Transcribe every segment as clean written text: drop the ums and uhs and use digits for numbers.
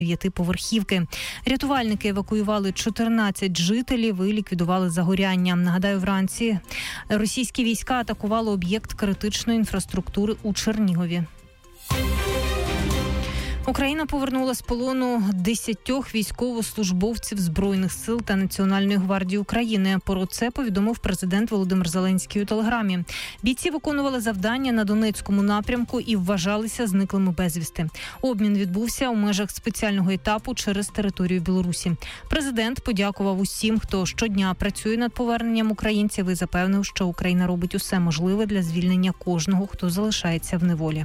9-поверхівки. Рятувальники евакуювали 14 жителів і ліквідували загоряння. Нагадаю, вранці російські війська атакували об'єкт критичної інфраструктури у Чернігові. Україна повернула з полону 10 військовослужбовців Збройних сил та Національної гвардії України. Про це повідомив президент Володимир Зеленський у телеграмі. Бійці виконували завдання на Донецькому напрямку і вважалися зниклими безвісти. Обмін відбувся у межах спеціального етапу через територію Білорусі. Президент подякував усім, хто щодня працює над поверненням українців і запевнив, що Україна робить усе можливе для звільнення кожного, хто залишається в неволі.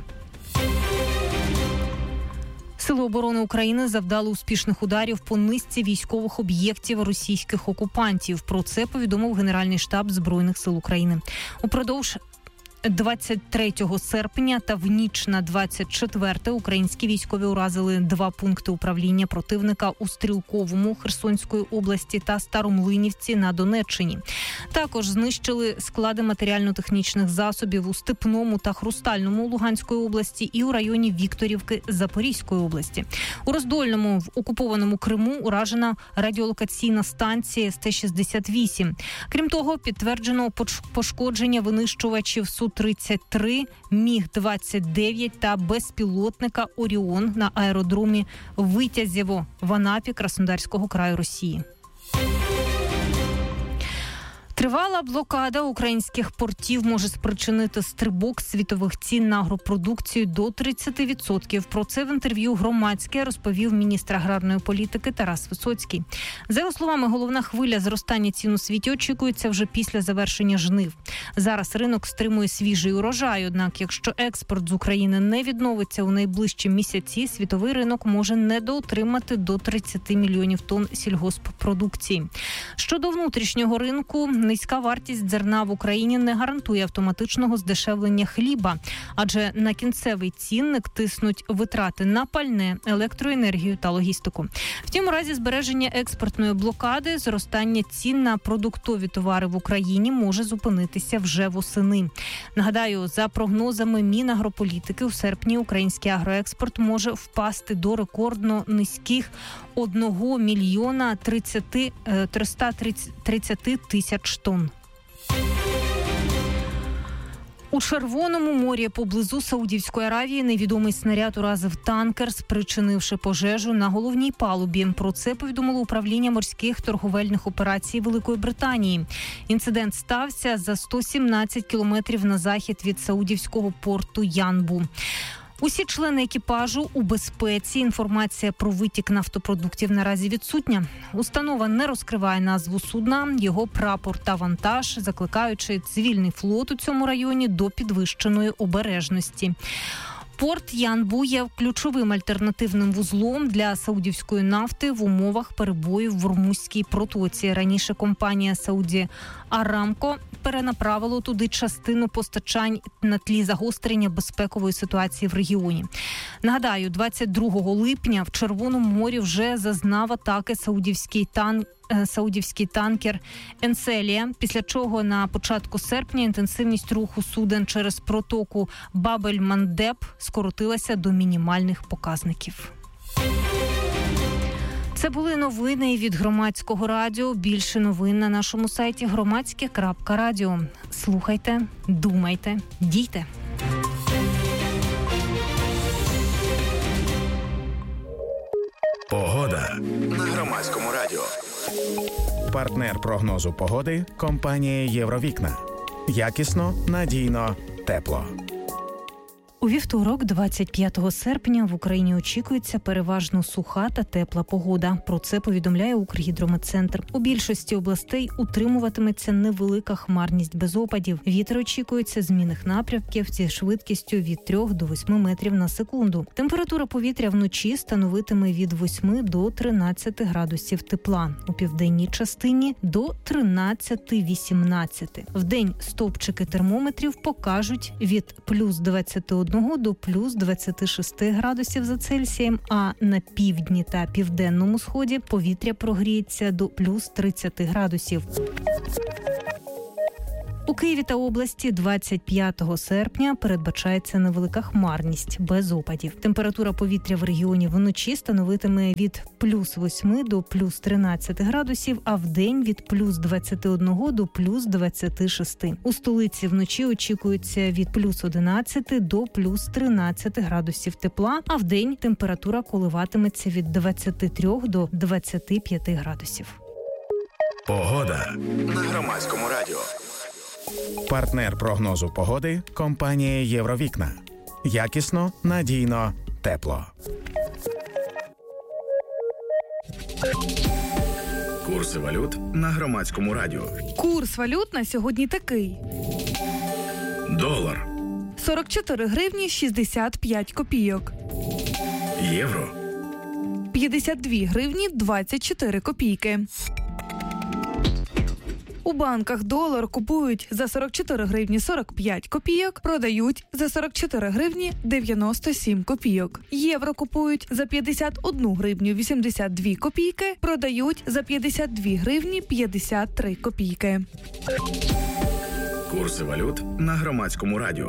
Сили оборони України завдали успішних ударів по низці військових об'єктів російських окупантів. Про це повідомив Генеральний штаб Збройних сил України. Упродовж 23 серпня та в ніч на 24 українські військові уразили 2 пункти управління противника у Стрілковому Херсонської області та Старомлинівці на Донеччині. Також знищили склади матеріально-технічних засобів у Степному та Хрустальному Луганської області і у районі Вікторівки Запорізької області. У Роздольному в окупованому Криму уражена радіолокаційна станція СТ-68. Крім того, підтверджено пошкодження винищувачів Су-33, Міг-29 та безпілотника «Оріон» на аеродромі Витязєво в Анапі Краснодарського краю Росії. Тривала блокада українських портів може спричинити стрибок світових цін на агропродукцію до 30%. Про це в інтерв'ю «Громадське» розповів міністр аграрної політики Тарас Висоцький. За його словами, головна хвиля зростання цін у світі очікується вже після завершення жнив. Зараз ринок стримує свіжий урожай, однак якщо експорт з України не відновиться у найближчі місяці, світовий ринок може недоотримати до 30 мільйонів тонн сільгосппродукції. Щодо внутрішнього ринку, низька вартість зерна в Україні не гарантує автоматичного здешевлення хліба, адже на кінцевий цінник тиснуть витрати на пальне, електроенергію та логістику. Втім, у разі збереження експортної блокади зростання цін на продуктові товари в Україні може зупинитися вже восени. Нагадаю, за прогнозами Мінагрополітики, у серпні український агроекспорт може впасти до рекордно низьких 1 мільйона 330 тисяч тонн. У Червоному морі поблизу Саудівської Аравії невідомий снаряд уразив танкер, спричинивши пожежу на головній палубі. Про це повідомило управління морських торговельних операцій Великої Британії. Інцидент стався за 117 кілометрів на захід від саудівського порту Янбу. Усі члени екіпажу у безпеці. Інформація про витік нафтопродуктів наразі відсутня. Установа не розкриває назву судна, його прапор та вантаж, закликаючи цивільний флот у цьому районі до підвищеної обережності. Порт Янбу є ключовим альтернативним вузлом для саудівської нафти в умовах перебоїв в Ормузькій протоці. Раніше компанія Saudi Aramco перенаправила туди частину постачань на тлі загострення безпекової ситуації в регіоні. Нагадаю, 22 липня в Червоному морі вже зазнав атаки саудівський танкер «Енселія», після чого на початку серпня інтенсивність руху суден через протоку Бабель-Мандеб скоротилася до мінімальних показників. Це були новини від Громадського радіо. Більше новин на нашому сайті громадське.радіо. Слухайте, думайте, дійте. Погода на Громадському радіо. Партнер прогнозу погоди – компанія «Євровікна». Якісно, надійно, тепло. У вівторок, 25 серпня, в Україні очікується переважно суха та тепла погода. Про це повідомляє Укргідрометцентр. У більшості областей утримуватиметься невелика хмарність без опадів. Вітер очікується змінних напрямків зі швидкістю від 3 до 8 метрів на секунду. Температура повітря вночі становитиме від 8 до 13 градусів тепла. У південній частині – до 13-18. Вдень стовпчики термометрів покажуть від плюс 21 до плюс 26 градусів за Цельсієм, а на півдні та південному сході повітря прогріється до плюс 30 градусів. У Києві та області 25 серпня передбачається невелика хмарність, без опадів. Температура повітря в регіоні вночі становитиме від плюс 8 до плюс 13 градусів, а вдень від плюс 21 до плюс 26. У столиці вночі очікується від плюс 11 до плюс 13 градусів тепла, а вдень температура коливатиметься від 23 до 25 градусів. Погода на Громадському радіо. Партнер прогнозу погоди – компанія «Євровікна». Якісно, надійно, тепло. Курси валют на Громадському радіо. Курс валют на сьогодні такий. Долар. 44 гривні 65 копійок. Євро. 52 гривні 24 копійки. У банках долар купують за 44 гривні 45 копійок, продають за 44 гривні 97 копійок. Євро купують за 51 гривню 82 копійки, продають за 52 гривні 53 копійки. Курси валют на Громадському радіо.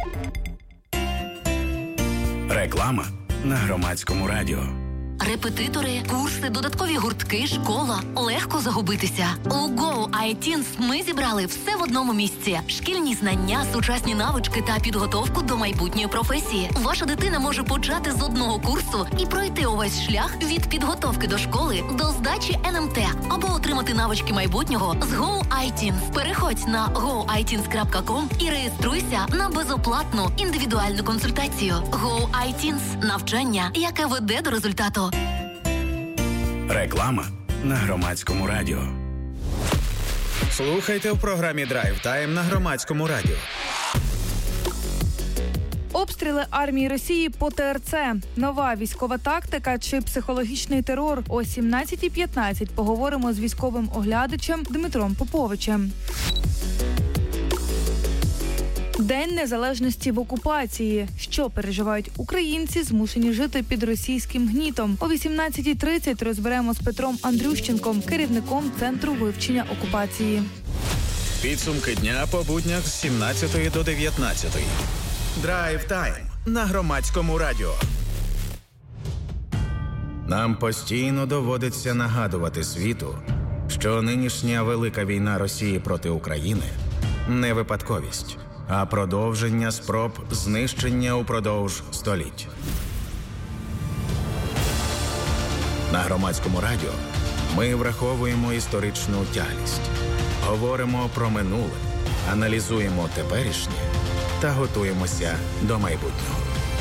Реклама на Громадському радіо. Репетитори, курси, додаткові гуртки, школа. Легко загубитися. У Go iTeens ми зібрали все в одному місці. Шкільні знання, сучасні навички та підготовку до майбутньої професії. Ваша дитина може почати з одного курсу і пройти увесь шлях від підготовки до школи до здачі НМТ або отримати навички майбутнього з Go iTeens. Переходь на goiteens.com і реєструйся на безоплатну індивідуальну консультацію. Go iTeens – навчання, яке веде до результату. Реклама на Громадському радіо. Слухайте в програмі «Драйв Тайм» на Громадському радіо. Обстріли армії Росії по ТРЦ. Нова військова тактика чи психологічний терор. О 17:15 поговоримо з військовим оглядачем Дмитром Поповичем. День незалежності в окупації. Що переживають українці, змушені жити під російським гнітом? О 18:30 розберемо з Петром Андрющенком, керівником Центру вивчення окупації. Підсумки дня по буднях з 17 до 19. Драйв Тайм на Громадському радіо. Нам постійно доводиться нагадувати світу, що нинішня велика війна Росії проти України – не випадковість, а продовження спроб знищення упродовж століть. На Громадському радіо ми враховуємо історичну тяглість, говоримо про минуле, аналізуємо теперішнє та готуємося до майбутнього.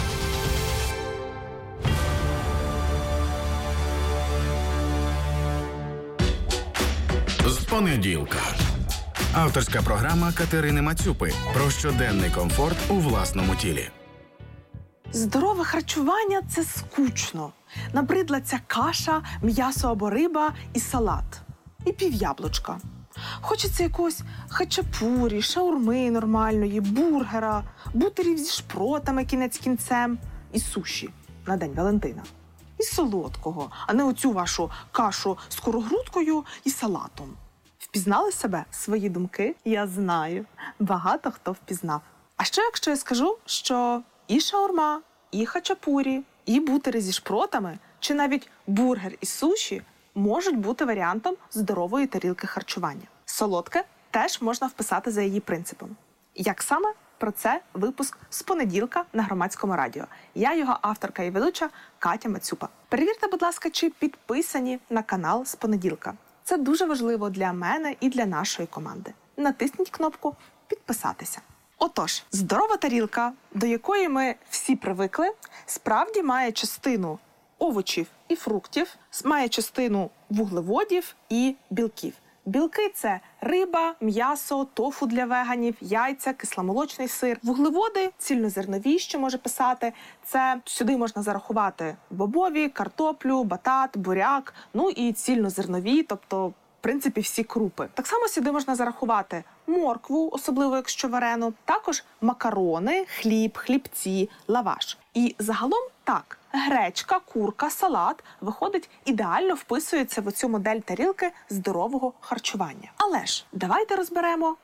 З понеділка. Авторська програма Катерини Мацюпи про щоденний комфорт у власному тілі. Здорове харчування – це скучно. Набридла ця каша, м'ясо або риба і салат. І півяблучка. Хочеться якогось хачапурі, шаурми нормальної, бургера, бутерів зі шпротами кінець кінцем і суші на День Валентина. І солодкого, а не оцю вашу кашу з курогрудкою і салатом. Впізнали себе, свої думки? Я знаю. Багато хто впізнав. А що, якщо я скажу, що і шаурма, і хачапурі, і бутери зі шпротами, чи навіть бургер і суші можуть бути варіантом здорової тарілки харчування? Солодке теж можна вписати за її принципом. Як саме? Про це випуск з понеділка на Громадському радіо. Я його авторка і ведуча Катя Мацюпа. Перевірте, будь ласка, чи підписані на канал з понеділка. Це дуже важливо для мене і для нашої команди. Натисніть кнопку «Підписатися». Отож, здорова тарілка, до якої ми всі привикли, справді має частину овочів і фруктів, має частину вуглеводів і білків. Білки – це риба, м'ясо, тофу для веганів, яйця, кисломолочний сир. Вуглеводи – цільнозернові, що може писати. Це сюди можна зарахувати бобові, картоплю, батат, буряк, ну і цільнозернові, тобто, в принципі, всі крупи. Так само сюди можна зарахувати моркву, особливо якщо варену, також макарони, хліб, хлібці, лаваш. І загалом так, гречка, курка, салат, виходить, ідеально вписується в цю модель тарілки здорового харчування. Але ж давайте розберемо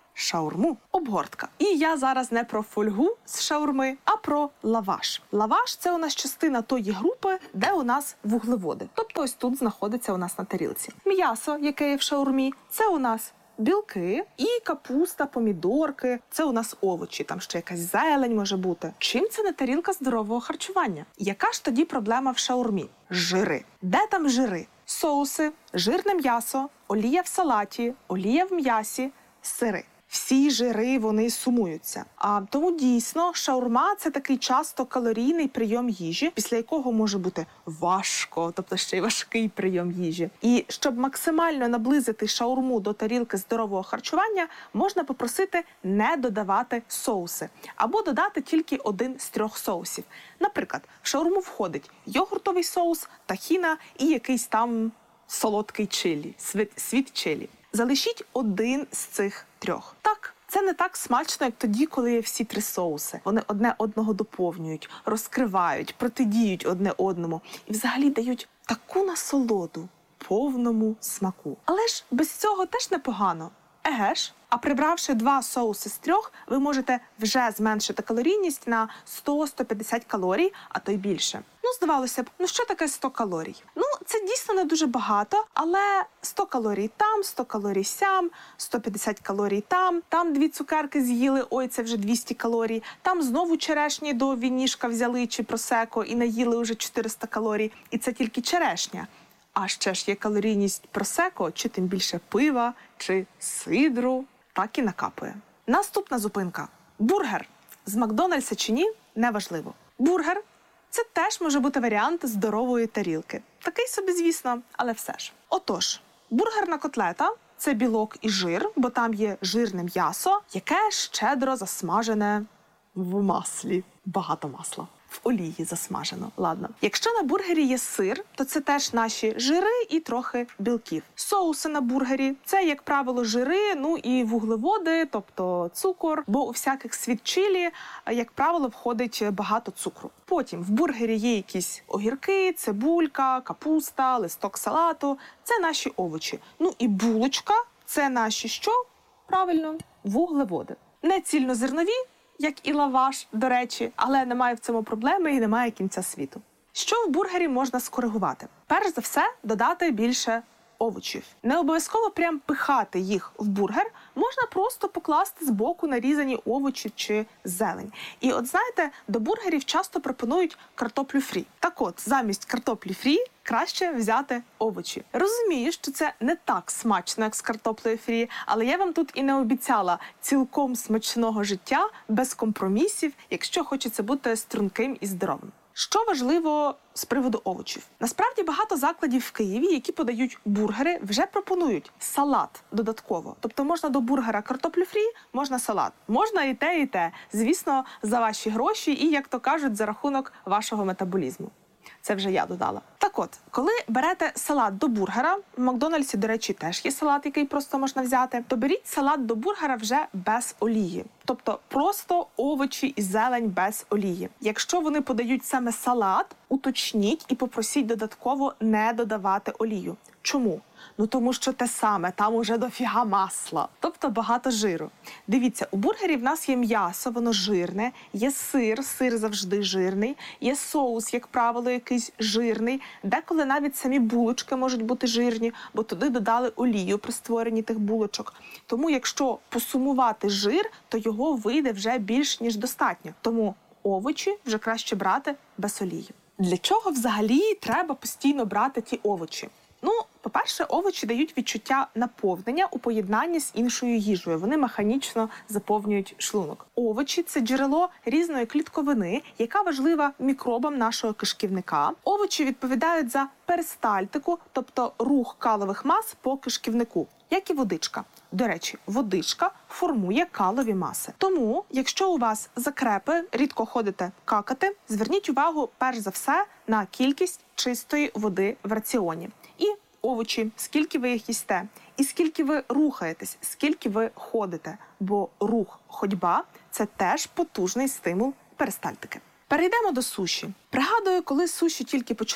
шаурму. Обгортка. І я зараз не про фольгу з шаурми, а про лаваш. Лаваш – це у нас частина тої групи, де у нас вуглеводи. Тобто ось тут знаходиться у нас на тарілці. М'ясо, яке є в шаурмі, це у нас білки і капуста, помідорки. Це у нас овочі, там ще якась зелень може бути. Чим це не тарілка здорового харчування? Яка ж тоді проблема в шаурмі? Жири. Де там жири? Соуси, жирне м'ясо, олія в салаті, олія в м'ясі, сири. Всі жири, вони сумуються. А тому дійсно шаурма – це такий часто калорійний прийом їжі, після якого може бути важко, тобто ще й важкий прийом їжі. І щоб максимально наблизити шаурму до тарілки здорового харчування, можна попросити не додавати соуси або додати тільки один з 3 соусів. Наприклад, в шаурму входить йогуртовий соус, тахіна і якийсь там солодкий чилі, світ чилі. Залишіть один з цих 3. Так, це не так смачно, як тоді, коли є всі 3 соуси. Вони одне одного доповнюють, розкривають, протидіють одне одному і взагалі дають таку насолоду повному смаку. Але ж без цього теж непогано. Еге ж. А прибравши 2 соуси з 3, ви можете вже зменшити калорійність на 100-150 калорій, а то й більше. Здавалося б, що таке 100 калорій? Це дійсно не дуже багато, але 100 калорій там, 100 калорій сям, 150 калорій там 2 цукерки з'їли, ой, це вже 200 калорій, там знову черешні до вінішка взяли чи просеко і наїли вже 400 калорій, і це тільки черешня. А ще ж є калорійність просеко, чи тим більше пива, чи сидру. Так і накапує. Наступна зупинка. Бургер. З Макдональдса чи ні – неважливо. Бургер – це теж може бути варіант здорової тарілки. Такий собі, звісно, але все ж. Отож, бургерна котлета – це білок і жир, бо там є жирне м'ясо, яке щедро засмажене в маслі. Багато масла. В олії засмажено. Ладно. Якщо на бургері є сир, то це теж наші жири і трохи білків. Соуси на бургері – це, як правило, жири, і вуглеводи, тобто цукор, бо у всяких світ-чилі, як правило, входить багато цукру. Потім в бургері є якісь огірки, цибулька, капуста, листок салату – це наші овочі. І булочка – це наші що? Правильно, вуглеводи. Не цільнозернові, як і лаваш, до речі, але немає в цьому проблеми і немає кінця світу. Що в бургері можна скоригувати? Перш за все, додати більше овочів. Не обов'язково прям пихати їх в бургер, можна просто покласти збоку нарізані овочі чи зелень. І от знаєте, до бургерів часто пропонують картоплю фрі. Так от, замість картоплі фрі краще взяти овочі. Розумію, що це не так смачно, як з картоплею фрі, але я вам тут і не обіцяла цілком смачного життя, без компромісів, якщо хочеться бути струнким і здоровим. Що важливо з приводу овочів? Насправді багато закладів в Києві, які подають бургери, вже пропонують салат додатково. Тобто можна до бургера картоплю фрі, можна салат. Можна і те, і те. Звісно, за ваші гроші і, як то кажуть, за рахунок вашого метаболізму. Це вже я додала. Так от, коли берете салат до бургера, в Макдональдсі, до речі, теж є салат, який просто можна взяти, то беріть салат до бургера вже без олії. Тобто просто овочі і зелень без олії. Якщо вони подають саме салат, уточніть і попросіть додатково не додавати олію. Чому? Тому що те саме, там уже дофіга масла, тобто багато жиру. Дивіться, у бургері в нас є м'ясо, воно жирне, є сир завжди жирний, є соус, як правило, якийсь жирний, деколи навіть самі булочки можуть бути жирні, бо туди додали олію при створенні тих булочок. Тому якщо посумувати жир, то його вийде вже більш ніж достатньо. Тому овочі вже краще брати без олії. Для чого взагалі треба постійно брати ті овочі? По-перше, овочі дають відчуття наповнення у поєднанні з іншою їжею. Вони механічно заповнюють шлунок. Овочі – це джерело різної клітковини, яка важлива мікробам нашого кишківника. Овочі відповідають за перистальтику, тобто рух калових мас по кишківнику, як і водичка. До речі, водичка формує калові маси. Тому, якщо у вас закрепи, рідко ходите какати, зверніть увагу перш за все на кількість чистої води в раціоні. І овочі, скільки ви їх їсте, і скільки ви рухаєтесь, скільки ви ходите. Бо рух, ходьба – це теж потужний стимул перистальтики. Перейдемо до суші. Пригадую, коли суші тільки почали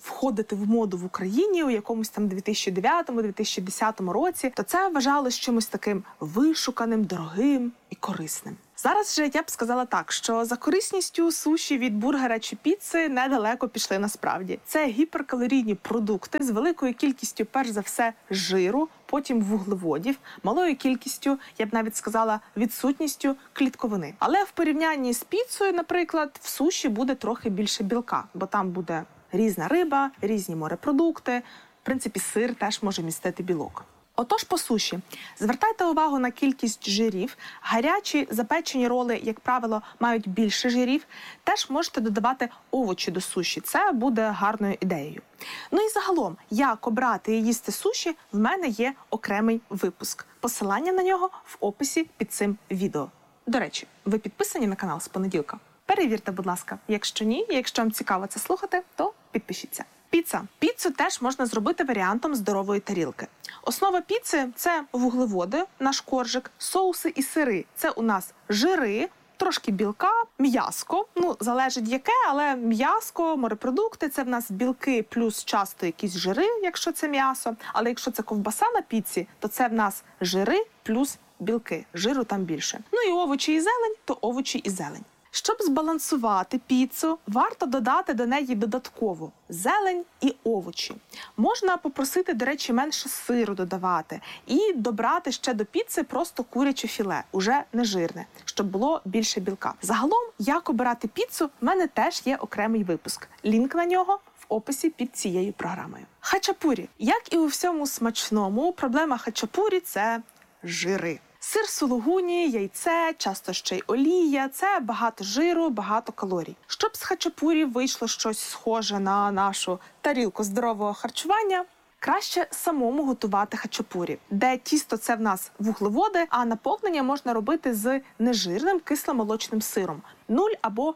входити в моду в Україні у якомусь там 2009-2010 році, то це вважалось чимось таким вишуканим, дорогим і корисним. Зараз же я б сказала так, що за корисністю суші від бургера чи піци недалеко пішли насправді. Це гіперкалорійні продукти з великою кількістю, перш за все, жиру, потім вуглеводів, малою кількістю, я б навіть сказала, відсутністю клітковини. Але в порівнянні з піцею, наприклад, в суші буде трохи більше білка, бо там буде різна риба, різні морепродукти, в принципі, сир теж може містити білок. Отож, по суші. Звертайте увагу на кількість жирів. Гарячі запечені роли, як правило, мають більше жирів. Теж можете додавати овочі до суші. Це буде гарною ідеєю. Ну і загалом, як обрати і їсти суші, в мене є окремий випуск. Посилання на нього в описі під цим відео. До речі, ви підписані на канал з понеділка? Перевірте, будь ласка. Якщо ні, якщо вам цікаво це слухати, то підпишіться. Піца. Піцу теж можна зробити варіантом здорової тарілки. Основа піци – це вуглеводи, наш коржик, соуси і сири. Це у нас жири, трошки білка, м'яско. Залежить яке, але м'яско, морепродукти – це в нас білки плюс часто якісь жири, якщо це м'ясо. Але якщо це ковбаса на піці, то це в нас жири плюс білки. Жиру там більше. І овочі і зелень, то овочі і зелень. Щоб збалансувати піцу, варто додати до неї додатково зелень і овочі. Можна попросити, до речі, менше сиру додавати і добрати ще до піци просто куряче філе, уже не жирне, щоб було більше білка. Загалом, як обирати піцу, в мене теж є окремий випуск. Лінк на нього в описі під цією програмою. Хачапурі. Як і у всьому смачному, проблема хачапурі – це жири. Сир сулугуні, яйце, часто ще й олія – це багато жиру, багато калорій. Щоб з хачапурі вийшло щось схоже на нашу тарілку здорового харчування, краще самому готувати хачапурі, де тісто – це в нас вуглеводи, а наповнення можна робити з нежирним кисломолочним сиром. 0 або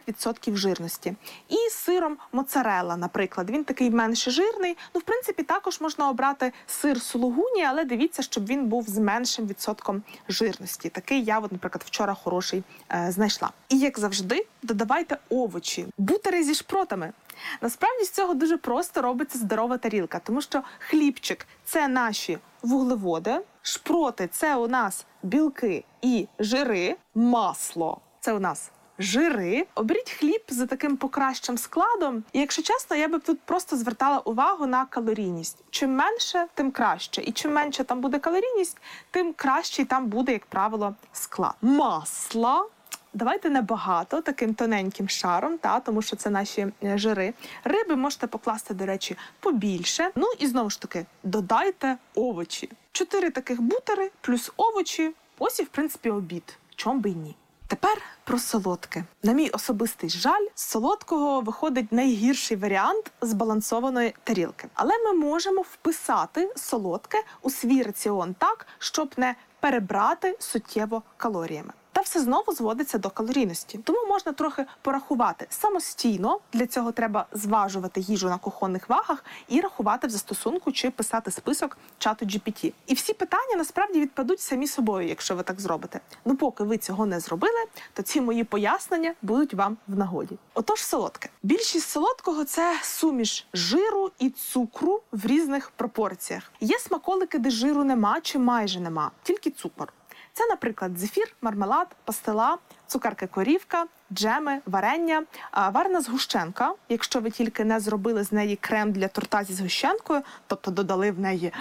5% жирності. І сиром моцарелла, наприклад. Він такий менше жирний. В принципі, також можна обрати сир сулугуні, але дивіться, щоб він був з меншим відсотком жирності. Такий я, наприклад, вчора хороший знайшла. І, як завжди, додавайте овочі. Бутери зі шпротами. Насправді, з цього дуже просто робиться здорова тарілка, тому що хлібчик – це наші вуглеводи, шпроти – це у нас білки і жири, масло – це у нас жири. Оберіть хліб з таким покращим складом. І, якщо чесно, я би тут просто звертала увагу на калорійність. Чим менше, тим краще. І чим менше там буде калорійність, тим кращий там буде, як правило, склад. Масла. Давайте небагато, таким тоненьким шаром, тому що це наші жири. Риби можете покласти, до речі, побільше. І знову ж таки, додайте овочі. 4 таких бутери плюс овочі. Ось і, в принципі, обід. Чом би й ні. Тепер про солодке. На мій особистий жаль, з солодкого виходить найгірший варіант збалансованої тарілки. Але ми можемо вписати солодке у свій раціон так, щоб не перебрати суттєво калоріями. Та все знову зводиться до калорійності. Тому можна трохи порахувати самостійно. Для цього треба зважувати їжу на кухонних вагах і рахувати в застосунку чи писати список чату GPT. І всі питання насправді відпадуть самі собою, якщо ви так зробите. Поки ви цього не зробили, то ці мої пояснення будуть вам в нагоді. Отож, солодке. Більшість солодкого – це суміш жиру і цукру в різних пропорціях. Є смаколики, де жиру нема чи майже нема, тільки цукор. Це, наприклад, зефір, мармелад, пастила, цукерки-корівка, джеми, варення, варена згущенка, якщо ви тільки не зробили з неї крем для торта зі згущенкою, тобто додали в неї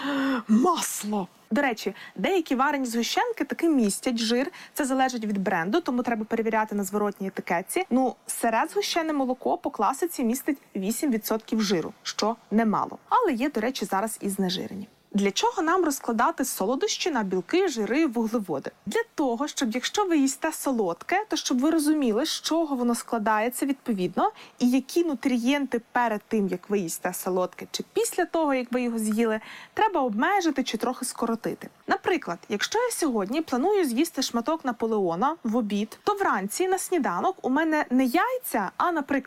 масло. До речі, деякі варені згущенки таки містять жир, це залежить від бренду, тому треба перевіряти на зворотній етикетці. Сире згущене молоко по класиці містить 8% жиру, що немало. Але є, до речі, зараз і знежирені. Для чого нам розкладати солодощі на білки, жири, вуглеводи? Для того, щоб якщо ви їсте солодке, то щоб ви розуміли, з чого воно складається відповідно, і які нутрієнти перед тим, як ви їсте солодке, чи після того, як ви його з'їли, треба обмежити чи трохи скоротити. Наприклад, якщо я сьогодні планую з'їсти шматок Наполеона в обід, то вранці на сніданок у мене не яйця, а, наприклад,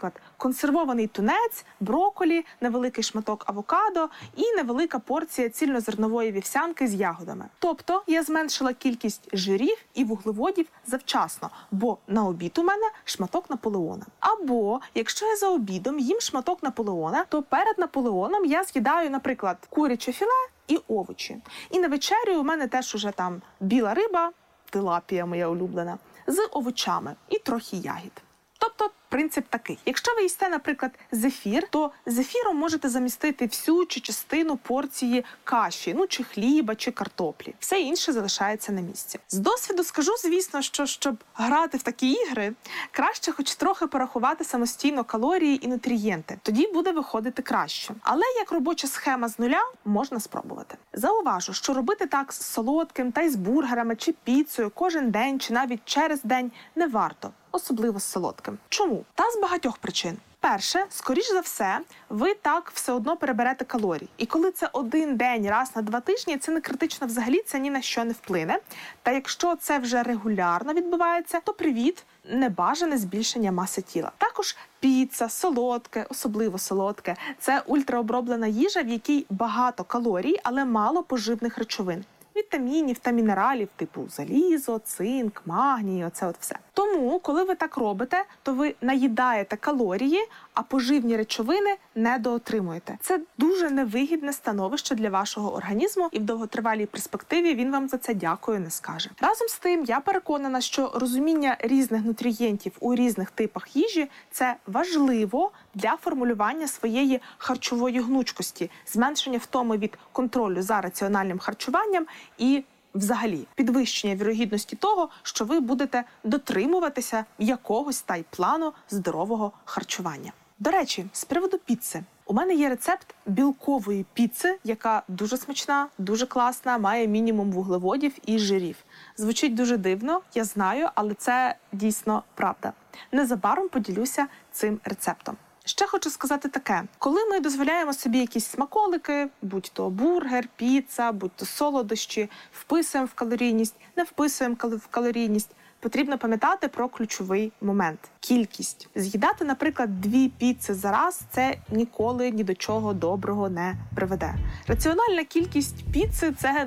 консервований тунець, брокколі, невеликий шматок авокадо і невелика порція цільнозернової вівсянки з ягодами. Тобто я зменшила кількість жирів і вуглеводів завчасно, бо на обід у мене шматок Наполеона. Або, якщо я за обідом їм шматок Наполеона, то перед Наполеоном я з'їдаю, наприклад, куряче філе і овочі. І на вечерю у мене теж уже там біла риба, тилапія моя улюблена, з овочами і трохи ягід. Тобто принцип такий. Якщо ви їсте, наприклад, зефір, то зефіром можете замістити всю чи частину порції каші, чи хліба, чи картоплі. Все інше залишається на місці. З досвіду скажу, звісно, що щоб грати в такі ігри, краще хоч трохи порахувати самостійно калорії і нутрієнти. Тоді буде виходити краще. Але як робоча схема з нуля, можна спробувати. Зауважу, що робити так з солодким та й з бургерами чи піцею кожен день чи навіть через день не варто. Особливо з солодким. Чому? Та з багатьох причин. Перше, скоріш за все, ви так все одно переберете калорій. І коли це один день раз на 2 тижні, це не критично взагалі, це ні на що не вплине. Та якщо це вже регулярно відбувається, то привіт, небажане збільшення маси тіла. Також піца, солодке, особливо солодке, це ультраоброблена їжа, в якій багато калорій, але мало поживних речовин. Вітамінів та мінералів типу залізо, цинк, магній, оце от все. Тому, коли ви так робите, то ви наїдаєте калорії, а поживні речовини не доотримуєте. Це дуже невигідне становище для вашого організму, і в довготривалій перспективі він вам за це дякую не скаже. Разом з тим, я переконана, що розуміння різних нутрієнтів у різних типах їжі – це важливо для формулювання своєї харчової гнучкості, зменшення втоми від контролю за раціональним харчуванням і взагалі підвищення вірогідності того, що ви будете дотримуватися якогось плану здорового харчування. До речі, з приводу піци. У мене є рецепт білкової піци, яка дуже смачна, дуже класна, має мінімум вуглеводів і жирів. Звучить дуже дивно, я знаю, але це дійсно правда. Незабаром поділюся цим рецептом. Ще хочу сказати таке. Коли ми дозволяємо собі якісь смаколики, будь-то бургер, піца, будь-то солодощі, вписуємо в калорійність, не вписуємо в калорійність, потрібно пам'ятати про ключовий момент – кількість. З'їдати, наприклад, 2 піци за раз – це ніколи ні до чого доброго не приведе. Раціональна кількість піци – це,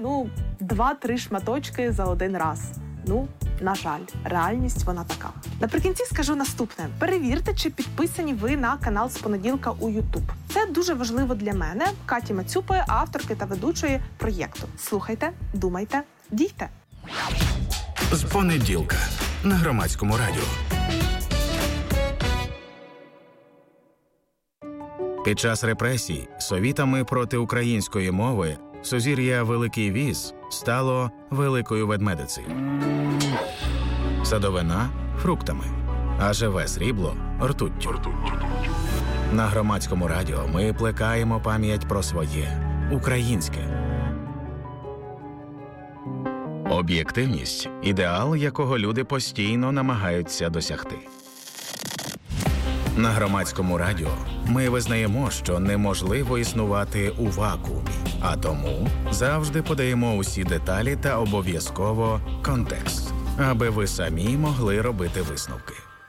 2-3 шматочки за один раз. На жаль, реальність вона така. Наприкінці скажу наступне. Перевірте, чи підписані ви на канал «З понеділка» у YouTube. Це дуже важливо для мене, Каті Мацюпи, авторки та ведучої проєкту. Слухайте, думайте, дійте. З понеділка на Громадському радіо. Під час репресій совітами проти української мови сузір'я Великий Віз стало Великою Ведмедицею. Садовина – фруктами, а живе срібло – ртуттю. На Громадському радіо ми плекаємо пам'ять про своє – українське. Об'єктивність – ідеал, якого люди постійно намагаються досягти. На Громадському радіо ми визнаємо, що неможливо існувати у вакуумі, а тому завжди подаємо усі деталі та обов'язково контекст, аби ви самі могли робити висновки.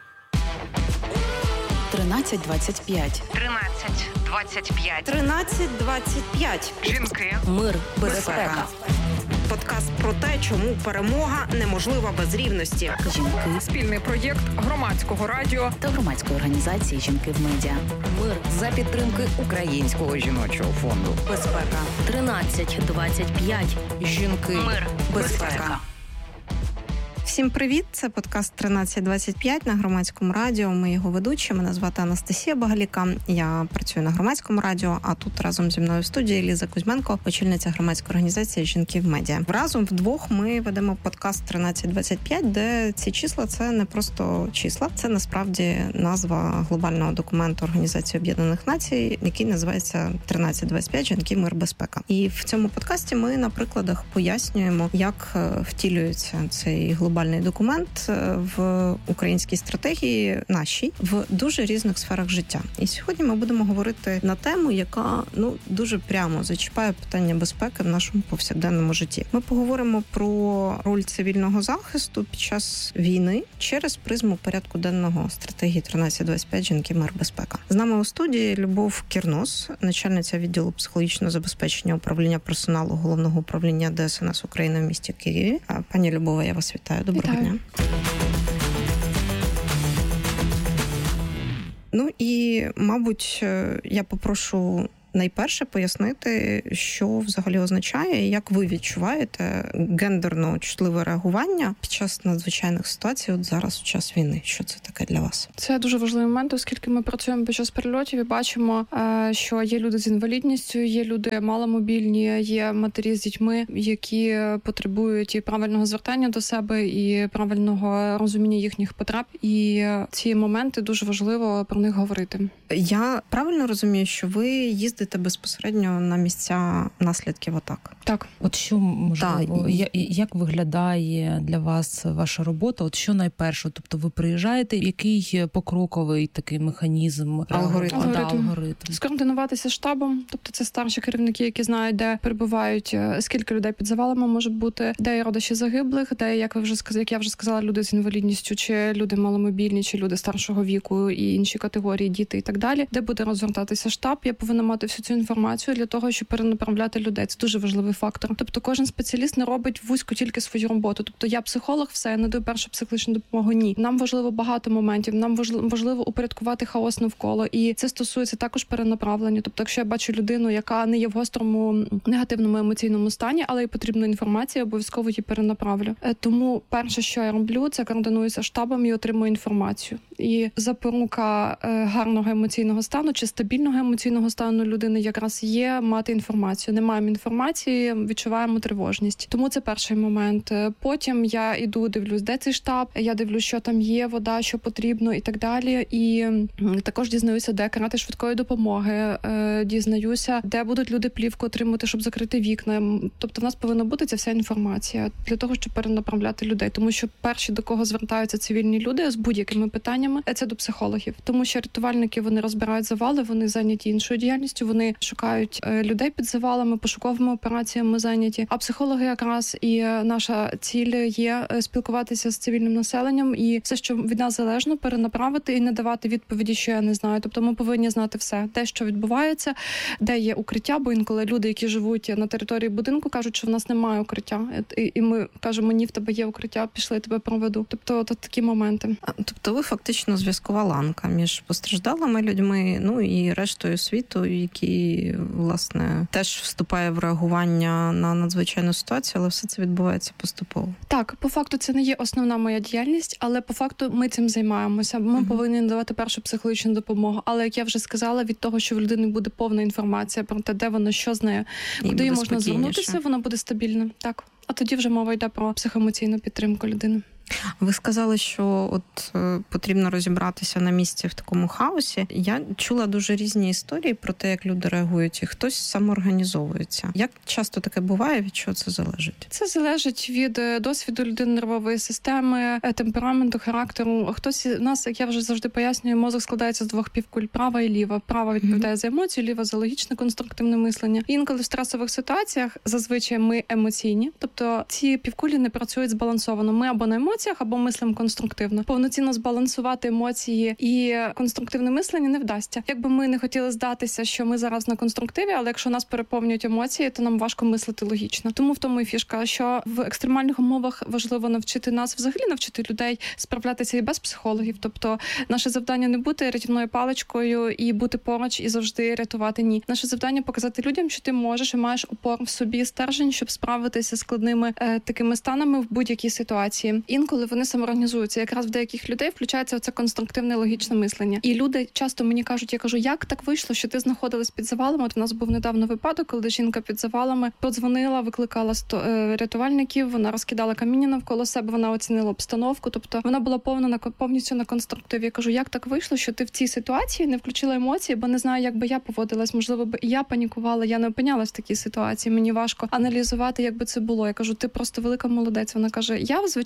1325. 1325. 1325. Жінки. Мир. Безпека. Подкаст про те, чому перемога неможлива без рівності. Жінки. Спільний проєкт Громадського радіо Та громадської організації «Жінки в медіа». Мир. за підтримки Українського жіночого фонду. Безпека. 1325. Жінки. Мир. Безпека. Всім привіт! Це подкаст 1325 на Громадському радіо. Ми його ведучі. Мене звати Анастасія Багаліка. Я працюю на Громадському радіо, а тут разом зі мною в студії Ліза Кузьменко, очільниця громадської організації «Жінки в медіа». Разом вдвох ми ведемо подкаст 1325, де ці числа – це не просто числа, це насправді назва глобального документу Організації Об'єднаних Націй, який називається 1325 «Жінки, мир, безпека». І в цьому подкасті ми на прикладах пояснюємо, як втілюється цей глобальний глобальний документ в українській стратегії нашій в дуже різних сферах життя. І сьогодні ми будемо говорити на тему, яка дуже прямо зачіпає питання безпеки в нашому повсякденному житті. Ми поговоримо про роль цивільного захисту під час війни через призму порядку денного стратегії 1325 «Жінки, мир, безпека». З нами у студії Любов Кірнос, начальниця відділу психологічного забезпечення управління персоналу Головного управління ДСНС України в місті Києві. Пані Любова, я вас вітаю. Доброго дня. І, мабуть, я попрошу найперше пояснити, що взагалі означає, як ви відчуваєте гендерно чутливе реагування під час надзвичайних ситуацій, от зараз, в час війни. Що це таке для вас? Це дуже важливий момент, оскільки ми працюємо під час перельотів і бачимо, що є люди з інвалідністю, є люди маломобільні, є матері з дітьми, які потребують і правильного звертання до себе, і правильного розуміння їхніх потреб. І ці моменти дуже важливо про них говорити. Я правильно розумію, що ви їздите безпосередньо на місця наслідків атак? Так. От що, можливо, як виглядає для вас ваша робота? От що найперше? Тобто ви приїжджаєте, який покроковий такий механізм? Алгоритм. Скоординуватися штабом, тобто це старші керівники, які знають, де перебувають, скільки людей під завалами може бути, де є родичі загиблих, де, як я вже сказала, люди з інвалідністю, чи люди маломобільні, чи люди старшого віку і інші категорії, діти і так далі, де буде розгортатися штаб. Я повинна мати всю цю інформацію для того, щоб перенаправляти людей. Це дуже важливий фактор. Тобто кожен спеціаліст не робить вузько тільки свою роботу. Тобто я психолог, все, я надаю першу психологічну допомогу. Ні. Нам важливо багато моментів, нам важливо упорядкувати хаос навколо. І це стосується також перенаправлення. Тобто, якщо я бачу людину, яка не є в гострому негативному емоційному стані, але й потрібна інформація, обов'язково її перенаправлю. Тому перше, що я роблю, це координуюся штабом і отримую інформацію. І запорука гарного емоційного стану чи стабільного емоційного стану людини якраз є мати інформацію. Не маємо інформації, відчуваємо тривожність. Тому це перший момент. Потім я іду, дивлюсь, де цей штаб, я дивлюсь, що там є, вода, що потрібно і так далі. І також дізнаюся, де карати швидкої допомоги, дізнаюся, де будуть люди плівку отримувати, щоб закрити вікна. Тобто в нас повинна бути ця вся інформація для того, щоб перенаправляти людей. Тому що перші, до кого звертаються цивільні люди з будь-якими питаннями, це до психологів. Тому що рятувальники, вони розбирають завали, вони зайняті іншою діяльністю, вони шукають людей під завалами, пошуковими операціями зайняті. А психологи якраз і наша ціль є спілкуватися з цивільним населенням і все, що від нас залежно, перенаправити і не давати відповіді, що я не знаю. Тобто ми повинні знати все, те, що відбувається, де є укриття, бо інколи люди, які живуть на території будинку, кажуть, що в нас немає укриття. І ми кажемо, ні, в тебе є укриття, пішли, я тебе проведу. Тобто такі моменти. Тобто ви фактично зв'язкова ланка між постраждалими людьми, і рештою світу, які, власне, теж вступає в реагування на надзвичайну ситуацію, але все це відбувається поступово. Так, по факту це не є основна моя діяльність, але по факту ми цим займаємося. Ми повинні надавати першу психологічну допомогу. Але, як я вже сказала, від того, що в людини буде повна інформація про те, де вона, що з нею, куди їй можна звернутися, вона буде стабільна. Так. А тоді вже мова йде про психоемоційну підтримку людини. Ви сказали, що потрібно розібратися на місці в такому хаосі. Я чула дуже різні історії про те, як люди реагують, і хтось самоорганізовується. Як часто таке буває, від чого це залежить? Це залежить від досвіду людини, нервової системи, темпераменту, характеру. Хтось у нас, як я вже завжди пояснюю, мозок складається з двох півкуль, права і ліва. Права відповідає за емоції, ліва за логічне, конструктивне мислення. Інколи в стресових ситуаціях зазвичай ми емоційні, тобто ці півкулі не працюють збалансовано. Ми або на емоціях, або мислимо конструктивно. Повноцінно збалансувати емоції і конструктивне мислення не вдасться. Якби ми не хотіли здатися, що ми зараз на конструктиві, але якщо нас переповнюють емоції, то нам важко мислити логічно. Тому в тому і фішка, що в екстремальних умовах важливо навчити нас, взагалі навчити людей справлятися і без психологів. Тобто наше завдання не бути рятівною паличкою і бути поруч і завжди рятувати. Ні. Наше завдання показати людям, що ти можеш і маєш опору в собі, стержень, щоб справитися з складними такими станами в будь-якій ситуації. Інколи вони самоорганізуються. Якраз в деяких людей включається оце конструктивне логічне мислення. І люди часто мені кажуть, я кажу, як так вийшло, що ти знаходилась під завалами? От у нас був недавно випадок, коли жінка під завалами подзвонила, викликала рятувальників, вона розкидала каміння навколо себе, вона оцінила обстановку, тобто вона була повністю на конструктиві. Я кажу, як так вийшло, що ти в цій ситуації не включила емоції, бо не знаю, як би я поводилась, можливо, би і я панікувала, я не опинялась в такій ситуації, мені важко аналізувати, як би це було. Я кажу, ти просто велика молодець. Вона каже, я в звичайних дрібних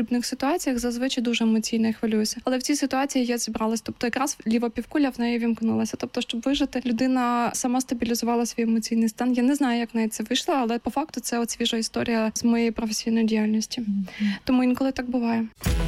скрутних ситуаціях зазвичай дуже емоційно і хвилююся. Але в цій ситуації я зібралась. Тобто якраз ліва півкуля в неї вімкнулася. Тобто, щоб вижити, людина сама стабілізувала свій емоційний стан. Я не знаю, як в неї це вийшло, але по факту це от свіжа історія з моєї професійної діяльності. Тому інколи так буває.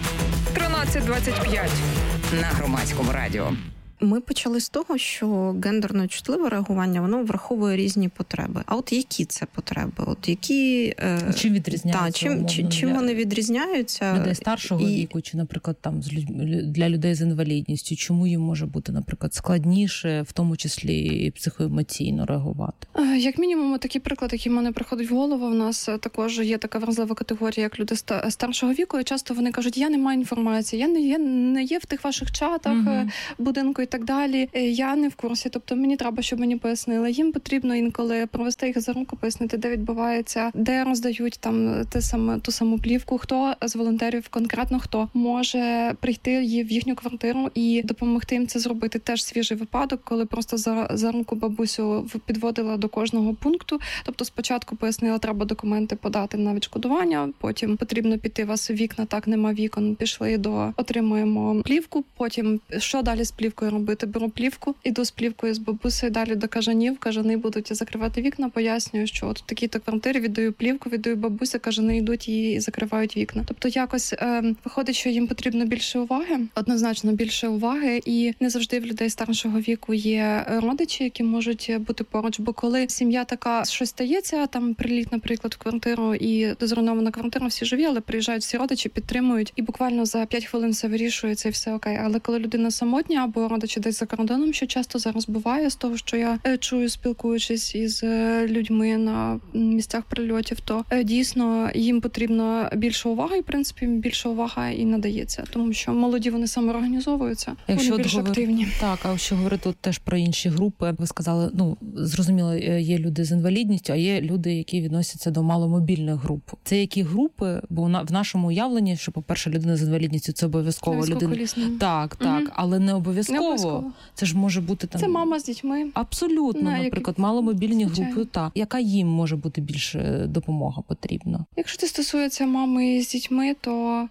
13:25 на Громадському радіо. Ми почали з того, що гендерно чутливе реагування, воно враховує різні потреби. А от які це потреби? От які... Чим відрізняються? Чим вони відрізняються? Людей старшого віку, чи, наприклад, там для людей з інвалідністю, чому їм може бути, наприклад, складніше, в тому числі і психоемоційно реагувати? Як мінімум, такий приклад, який в мене приходить в голову, у нас також є така вразлива категорія, як люди старшого віку, і часто вони кажуть, я не маю інформації, я не є в тих ваших чатах, будинку і так далі, я не в курсі, тобто мені треба, щоб мені пояснили. Їм потрібно інколи провести їх за руку, пояснити, де відбувається, де роздають там ту саму плівку, хто з волонтерів, конкретно хто може прийти в їхню квартиру і допомогти їм це зробити. Теж свіжий випадок, коли просто за руку бабусю підводила до кожного пункту. Тобто спочатку пояснила, треба документи подати на відшкодування, потім потрібно піти, у вас вікна, так, нема вікон, пішли отримуємо плівку, потім що далі з плівкою робити? Беру плівку, іду з плівкою з бабусею далі до кажанів, кажани будуть закривати вікна, пояснюю, що от в такій-то квартирі віддаю плівку, віддаю бабусі, кажани йдуть і закривають вікна. Тобто якось виходить, що їм потрібно більше уваги, однозначно більше уваги, і не завжди в людей старшого віку є родичі, які можуть бути поруч, бо коли сім'я така, щось стається, там приліт, наприклад, в квартиру і зруйнована квартира, всі живі, але приїжджають всі родичі, підтримують, і буквально за 5 хвилин все вирішується і все окей. Але коли людина самотня або родичі десь за кордоном, що часто зараз буває, з того, що я чую, спілкуючись із людьми на місцях прильотів, то дійсно їм потрібно більше уваги, і, в принципі, більше увага і надається, тому що молоді, вони самоорганізовуються, вони більш активні. Так, а якщо говорити теж про інші групи, ви сказали, зрозуміло, є люди з інвалідністю, а є люди, які відносяться до маломобільних груп. Це які групи? Бо в нашому уявленні, що, по-перше, людина з інвалідністю – це обов'язково людина. Так, але не обов'язково. Це ж може бути там... Це мама з дітьми. Абсолютно, наприклад, маломобільні групи. Так. Яка їм може бути більше допомога потрібна? Якщо це стосується мами з дітьми, то...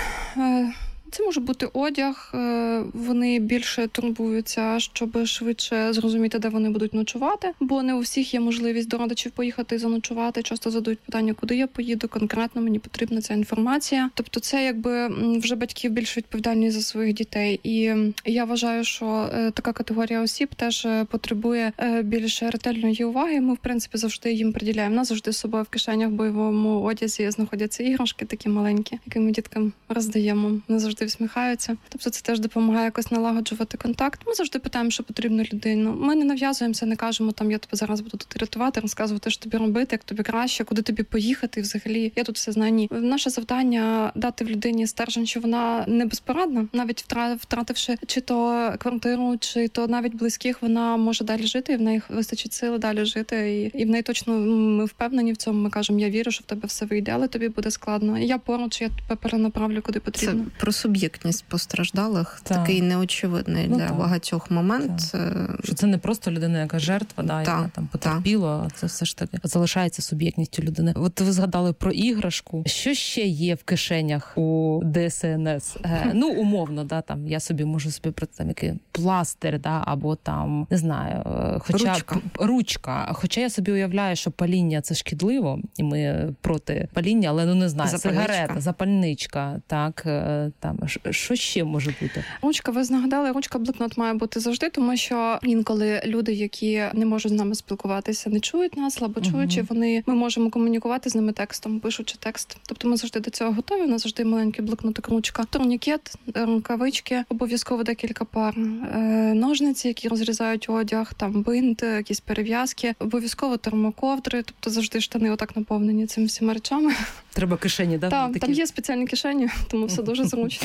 Це може бути одяг, вони більше турбуються, щоб швидше зрозуміти, де вони будуть ночувати, бо не у всіх є можливість до родичів поїхати і заночувати. Часто задають питання, куди я поїду, конкретно мені потрібна ця інформація. Тобто це якби вже батьки більш відповідальні за своїх дітей. І я вважаю, що така категорія осіб теж потребує більш ретельної уваги. Ми, в принципі, завжди їм приділяємо. У нас завжди з собою в кишенях в бойовому одязі знаходяться іграшки такі маленькі, які ми діткам роздаємо. Не завжди всміхаються. Тобто це теж допомагає якось налагоджувати контакт. Ми завжди питаємо, що потрібно людину. Ми не нав'язуємося, не кажемо, там, я тебе зараз буду тут рятувати, розказувати, що тобі робити, як тобі краще, куди тобі поїхати, взагалі. Я тут все знаю. Ні. Наше завдання дати в людині стержень, що вона не безпорадна, навіть втративши чи то квартиру, чи то навіть близьких, вона може далі жити, і в неї вистачить сили далі жити. І в неї точно, ми впевнені в цьому, ми кажемо, я вірю, що в тебе все вийде, але тобі буде складно. І я поруч, я тебе перенаправлю, куди потрібно. Це про суб'єктність постраждалих, такий неочевидний для багатьох момент. Що це не просто людина, яка жертва, яка там потерпіла, це все ж таки залишається суб'єктністю людини. От ви згадали про іграшку. Що ще є в кишенях у ДСНС? Умовно, там я собі можу там який пластир, або там, не знаю, хоча ручка. Хоча я собі уявляю, що паління це шкідливо, і ми проти паління, але не знаю, сигарета, запальничка, так, там що ще може бути? Ручка, ви нагадали, ручка-блокнот має бути завжди, тому що інколи люди, які не можуть з нами спілкуватися, не чують нас, слабочуючі, ми можемо комунікувати з ними текстом, пишучи текст. Тобто ми завжди до цього готові, у нас завжди маленький блокнотик, ручка, турнікет, рукавички, обов'язково декілька пар ножниці, які розрізають одяг, там бинт, якісь перев'язки, обов'язково термоковдри, тобто завжди штани отак наповнені цими всіма речами. Треба кишені, там є спеціальні кишені, тому все дуже зручно.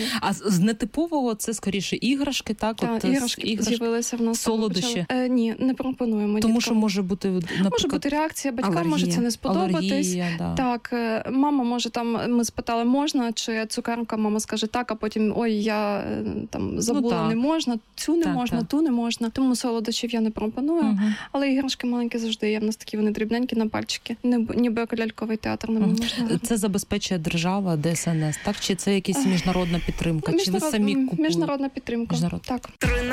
А з нетипового це скоріше іграшки, так? Так, іграшки з'явилися в нас. Солодощі? Ні, не пропонуємо. Тому що може бути, наприклад, може бути реакція батька, алергія, може це не сподобатись. Алергія, да. Так, мама може там, ми спитали, можна, чи цукерка, мама скаже так, а потім, ой, я там забула, не можна, цю не можна, ту не можна. Тому солодощів я не пропоную. Але іграшки маленькі завжди є. В нас такі вони дрібненькі на пальчики. Ніби ляльковий театр не можна. Це забезпечує держава, ДСНС, так? Чи це якась міжнародна підтримка? Чи ви самі купуєте? Міжнародна підтримка, так.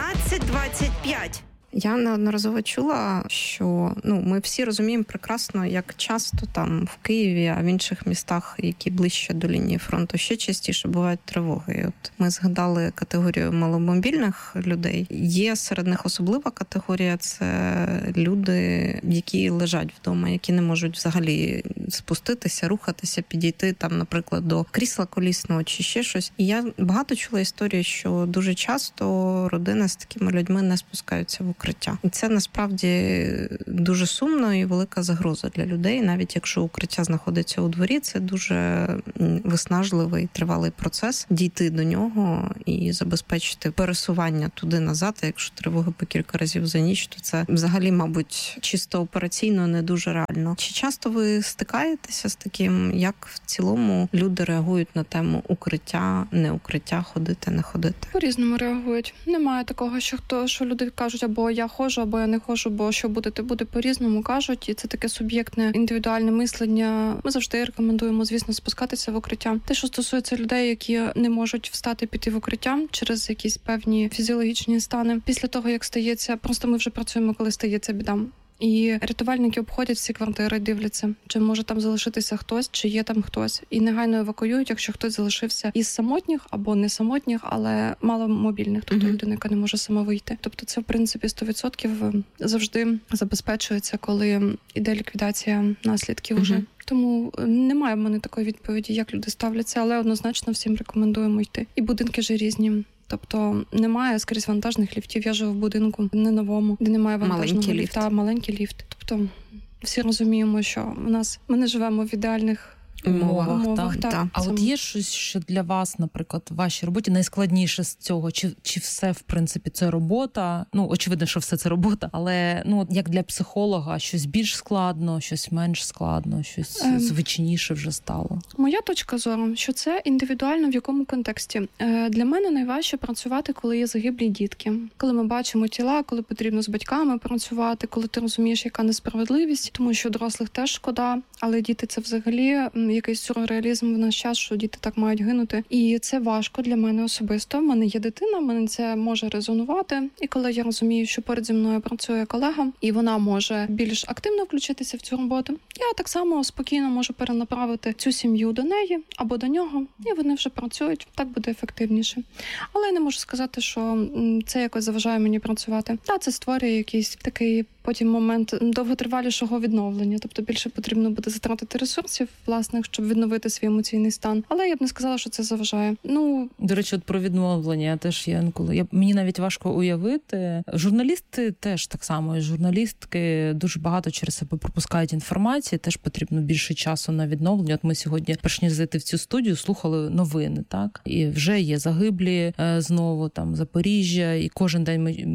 13:25. Я неодноразово чула, що ми всі розуміємо прекрасно, як часто там в Києві, а в інших містах, які ближче до лінії фронту, ще частіше бувають тривоги. І от ми згадали категорію маломобільних людей. Є серед них особлива категорія – це люди, які лежать вдома, які не можуть взагалі спуститися, рухатися, підійти там, наприклад, до крісла колісного чи ще щось. І я багато чула історії, що дуже часто родини з такими людьми не спускаються в укриття. І це насправді дуже сумно і велика загроза для людей. Навіть якщо укриття знаходиться у дворі, це дуже виснажливий, тривалий процес дійти до нього і забезпечити пересування туди-назад. А якщо тривога по кілька разів за ніч, то це взагалі, мабуть, чисто операційно не дуже реально. Чи часто ви стикаєтеся з таким, як в цілому люди реагують на тему укриття, не укриття, ходити, не ходити? По-різному реагують. Немає такого, що люди кажуть, або я ходжу, або я не ходжу, бо що буде, те буде, по-різному кажуть. І це таке суб'єктне, індивідуальне мислення. Ми завжди рекомендуємо, звісно, спускатися в укриття. Те, що стосується людей, які не можуть встати, піти в укриття через якісь певні фізіологічні стани. Після того, як стається, просто ми вже працюємо, коли стається біда. І рятувальники обходять всі квартири, дивляться, чи може там залишитися хтось, чи є там хтось. І негайно евакуюють, якщо хтось залишився із самотніх або не самотніх, але маломобільних, тобто людина, яка не може сама вийти. Тобто це, в принципі, 100% завжди забезпечується, коли іде ліквідація наслідків уже. Тому немає в мене такої відповіді, як люди ставляться, але однозначно всім рекомендуємо йти. І будинки ж різні. Тобто немає скрізь вантажних ліфтів. Я живу в будинку не новому, де немає вантажного ліфта, маленький ліфт. Тобто всі розуміємо, що ми не живемо в ідеальних умовах. Так. А от є щось, що для вас, наприклад, в вашій роботі найскладніше з цього? Чи все, в принципі, це робота? Очевидно, що все це робота, але як для психолога, щось більш складно, щось менш складно, щось звичніше вже стало? Моя точка зору, що це індивідуально в якому контексті. Для мене найважче працювати, коли є загиблі дітки. Коли ми бачимо тіла, коли потрібно з батьками працювати, коли ти розумієш, яка несправедливість, тому що дорослих теж шкода, але діти це взагалі якийсь сюрреалізм в наш час, що діти так мають гинути. І це важко для мене особисто. В мене є дитина, мене це може резонувати. І коли я розумію, що поряд зі мною працює колега, і вона може більш активно включитися в цю роботу, я так само спокійно можу перенаправити цю сім'ю до неї або до нього, і вони вже працюють. Так буде ефективніше. Але я не можу сказати, що це якось заважає мені працювати. Та це створює якийсь такий потім момент довготривалішого відновлення. Тобто більше потрібно буде затратити ресурсів власних, щоб відновити свій емоційний стан. Але я б не сказала, що це заважає. До речі, от про відновлення я теж є інколи. Мені навіть важко уявити. Журналісти теж так само. Журналістки дуже багато через себе пропускають інформації. Теж потрібно більше часу на відновлення. От ми сьогодні, перш ніж зайти в цю студію, слухали новини, так? І вже є загиблі знову, там, Запоріжжя. І кожен день ми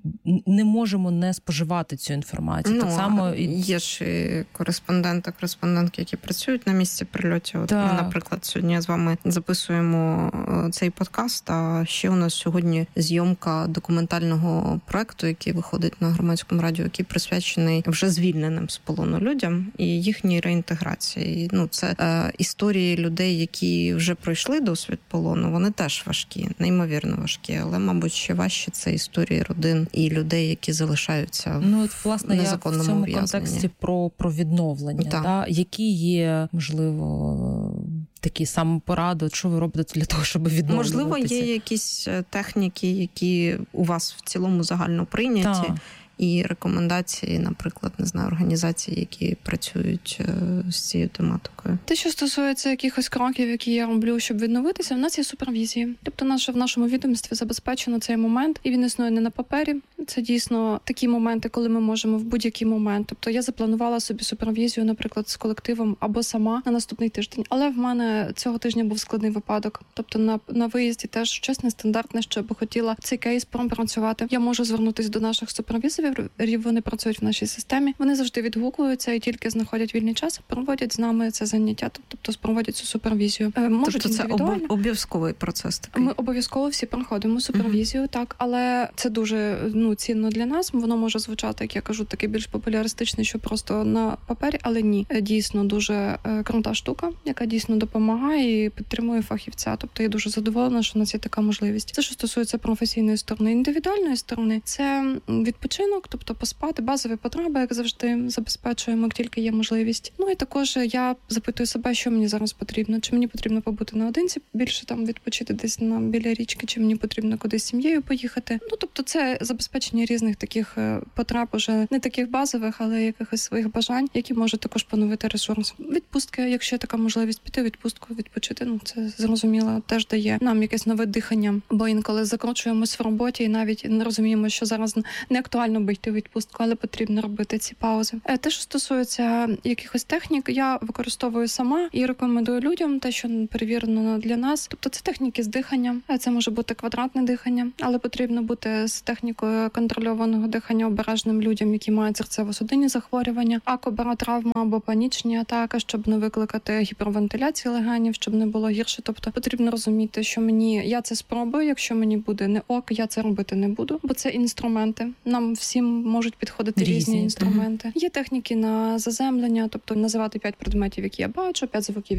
не можемо споживати цю інформацію. Так само є ж кореспондентки, які працюють на місці прильотів. Ми, наприклад, сьогодні з вами записуємо цей подкаст, а ще у нас сьогодні зйомка документального проекту, який виходить на Громадському радіо, який присвячений вже звільненим з полону людям і їхній реінтеграції. Це історії людей, які вже пройшли досвід полону, вони теж важкі, неймовірно важкі, але, мабуть, ще важче це історії родин і людей, які залишаються власне, я в цьому контексті про відновлення, які є, можливо, такі самопоради, що ви робите для того, щоб відновлюватися? Можливо, є якісь техніки, які у вас в цілому загально прийняті, і рекомендації, наприклад, не знаю, організацій, які працюють з цією тематикою? Те, що стосується якихось кроків, які я роблю, щоб відновитися, в нас є супервізії. Тобто в нашому відомстві забезпечено цей момент, і він існує не на папері. Це дійсно такі моменти, коли ми можемо в будь-який момент. Тобто я запланувала собі супервізію, наприклад, з колективом або сама на наступний тиждень. Але в мене цього тижня був складний випадок. Тобто на виїзді теж щось нестандартне, що я би хотіла цей кейс пропрацювати. Я можу звернутися до наших супервізорів, вони працюють в нашій системі. Вони завжди відгукуються і тільки знаходять вільний час, проводять з нами це заняття, тобто проводять цю супервізію. Тобто це обов'язковий процес такий? Ми обов'язково всі проходимо супервізію, так, але це дуже цінно для нас. Воно може звучати, як я кажу, такий більш популяристичний, що просто на папері, але ні. Дійсно дуже крута штука, яка дійсно допомагає і підтримує фахівця. Тобто я дуже задоволена, що у нас є така можливість. Це, що стосується професійної сторони. Індивідуальної сторони – це відпочинок, тобто поспати, базові потреби, як завжди, забезпечуємо, як тільки є можливість. І також я запитую себе, що мені зараз потрібно. Чи мені потрібно побути наодинці, більше там відпочити десь біля річки, чи мені потрібно кудись з сім'єю поїхати. Тобто це забезпечення різних таких потреб, уже не таких базових, але якихось своїх бажань, які можуть також поновити ресурс. Відпустки, якщо є така можливість піти в відпустку, відпочити, це зрозуміло, теж дає нам якесь нове дихання, бо інколи закручуємось в роботі і навіть не розуміємо, що зараз не актуально би йти в відпустку, але потрібно робити ці паузи. Те, що стосується якихось технік, я використовую сама і рекомендую людям те, що перевірено для нас. Тобто це техніки з дихання, це може бути квадратне дихання, але потрібно бути з технікою контрольованого дихання обережним людям, які мають серцево-судинні захворювання, акобаротравма або панічні атаки, щоб не викликати гіпервентиляції легенів, щоб не було гірше. Тобто потрібно розуміти, що я це спробую, якщо мені буде не ок, я це робити не буду, бо це інструменти. Нам всім можуть підходити різні інструменти. Є техніки на заземлення, тобто називати 5 предметів, які я бачу, 5 звуків,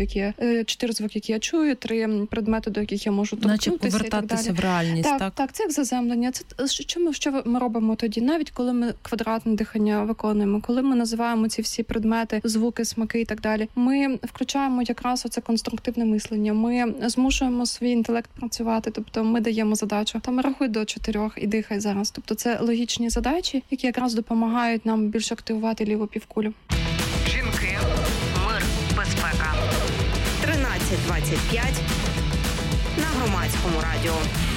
4 звуки, які я чую, 3 предмети, до яких я можу торкнутися. Наче повертатися в реальність, так? Так, це як заземлення. Це що ми робимо тоді, навіть коли ми квадратне дихання виконуємо, коли ми називаємо ці всі предмети, звуки, смаки і так далі. Ми включаємо якраз оце конструктивне мислення. Ми змушуємо свій інтелект працювати, тобто ми даємо задачу. Рахуй до 4 і дихай зараз. Тобто це логічні задачі, які якраз допомагають нам більше активувати ліву півкулю. Жінки, мир, безпека. 13:25 на Громадському радіо.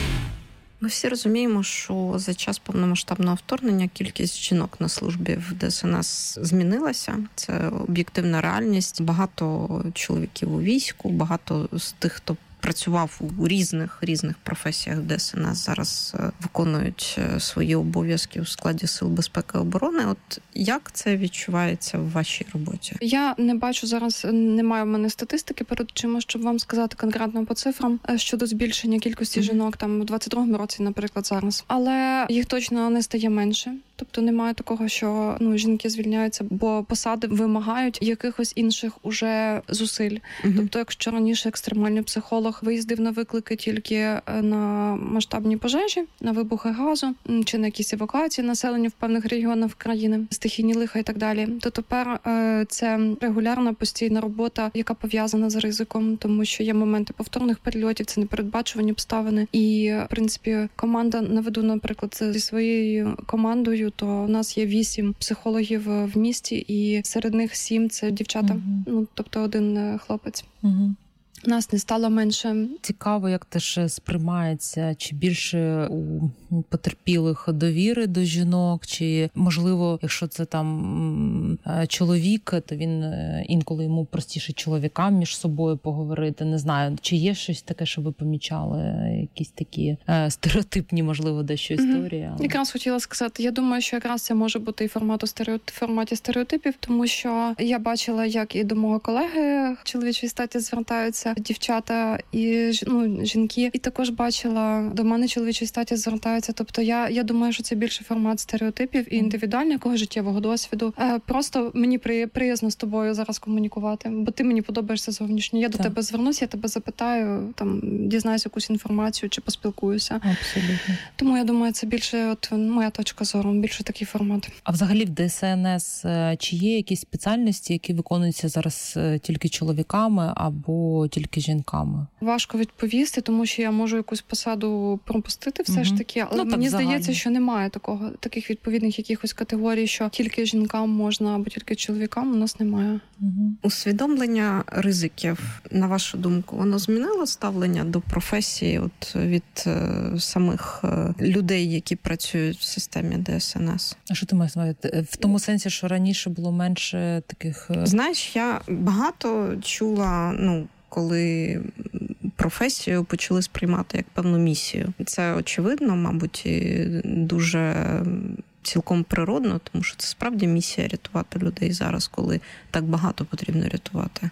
Ми всі розуміємо, що за час повномасштабного вторгнення кількість жінок на службі в ДСНС змінилася. Це об'єктивна реальність. Багато чоловіків у війську, багато з тих, хто працював у різних професіях ДСНС, зараз виконують свої обов'язки у складі Сил безпеки і оборони. От як це відчувається в вашій роботі? Я не бачу зараз, немає в мене статистики перед очима, щоб вам сказати конкретно по цифрам щодо збільшення кількості жінок там у 22-му році, наприклад, зараз. Але їх точно не стає менше. Тобто немає такого, що жінки звільняються, бо посади вимагають якихось інших уже зусиль. Тобто, якщо раніше екстремальний психолог виїздив на виклики тільки на масштабні пожежі, на вибухи газу чи на якісь евакуації населення в певних регіонах країни, стихійні лиха і так далі, то тепер це регулярна постійна робота, яка пов'язана з ризиком, тому що є моменти повторних перельотів, це непередбачувані обставини. І, в принципі, команда, наведу, наприклад, зі своєю командою, то у нас є 8 психологів в місті, і серед них 7 – це дівчата, тобто 1 хлопець. Нас не стало менше. Цікаво, як теж сприймається, чи більше у потерпілих довіри до жінок, чи, можливо, якщо це там чоловік, то він інколи йому простіше чоловікам між собою поговорити. Не знаю, чи є щось таке, що ви помічали, якісь такі стереотипні, можливо, дещо історії? Але... Якраз хотіла сказати, я думаю, що якраз це може бути і в форматі стереотипів, тому що я бачила, як і до мого колеги чоловічої статі звертаються дівчата і жінки, і також бачила, до мене чоловічої статі звертаються. Тобто я думаю, що це більше формат стереотипів і індивідуального життєвого досвіду. Просто мені приязно з тобою зараз комунікувати, бо ти мені подобаєшся зовнішньо. Я до тебе звернусь, я тебе запитаю, там дізнаюся якусь інформацію чи поспілкуюся. Абсолютно. Тому я думаю, це більше моя точка зору, більше такий формат. А взагалі в ДСНС чи є якісь спеціальності, які виконуються зараз тільки чоловіками або тільки жінками? Важко відповісти, тому що я можу якусь посаду пропустити все ж таки, але мені здається, що немає таких відповідних якихось категорій, що тільки жінкам можна або тільки чоловікам, у нас немає. Усвідомлення ризиків, на вашу думку, воно змінило ставлення до професії від самих людей, які працюють в системі ДСНС? А що ти маєш на увазі? В тому сенсі, що раніше було менше таких... Знаєш, я багато чула, коли професію почали сприймати як певну місію. Це очевидно, мабуть, і дуже цілком природно, тому що це справді місія рятувати людей зараз, коли так багато потрібно рятувати.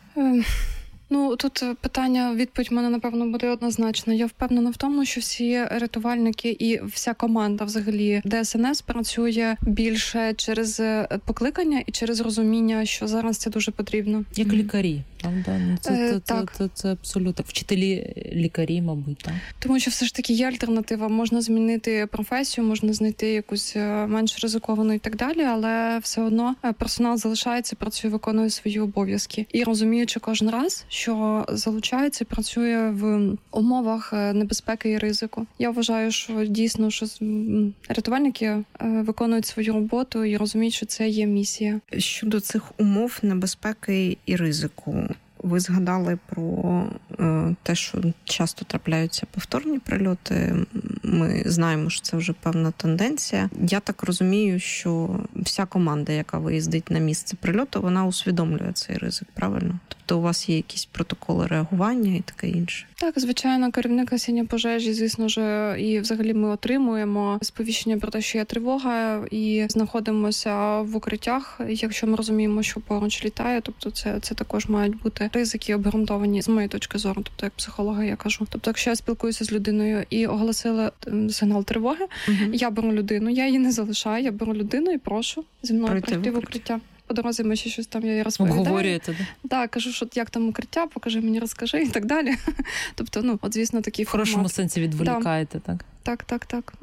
Тут відповідь в мене, напевно, буде однозначна. Я впевнена в тому, що всі рятувальники і вся команда взагалі ДСНС працює більше через покликання і через розуміння, що зараз це дуже потрібно. Як лікарі, правда? Це абсолютно. Вчителі лікарі, мабуть, так? Тому що все ж таки є альтернатива. Можна змінити професію, можна знайти якусь менш ризиковану і так далі, але все одно персонал залишається, працює, виконує свої обов'язки. І розуміючи кожен раз, що залучається, працює в умовах небезпеки і ризику. Я вважаю, що дійсно, що рятувальники виконують свою роботу і розуміють, що це є місія. Щодо цих умов небезпеки і ризику, ви згадали про те, що часто трапляються повторні прильоти. Ми знаємо, що це вже певна тенденція. Я так розумію, що вся команда, яка виїздить на місце прильоту, вона усвідомлює цей ризик, правильно? Тобто у вас є якісь протоколи реагування і таке інше? Так, звичайно, керівник гасіння пожежі, звісно ж, і взагалі ми отримуємо сповіщення про те, що є тривога, і знаходимося в укриттях, якщо ми розуміємо, що поруч літає. Тобто це також мають бути ризики обґрунтовані з моєї точки зору, тобто як психолога я кажу. Тобто, якщо я спілкуюся з людиною і оголосила сигнал тривоги, я беру людину, я її не залишаю, я беру людину і прошу зі мною пройти в укриття. По дорозі ми ще щось там, я їй розповідаю. Обговорюєте, да? Так, кажу, що як там укриття, покажи мені, розкажи і так далі. Тобто, звісно, такий формат. В хорошому сенсі відволікаєте, так? Так.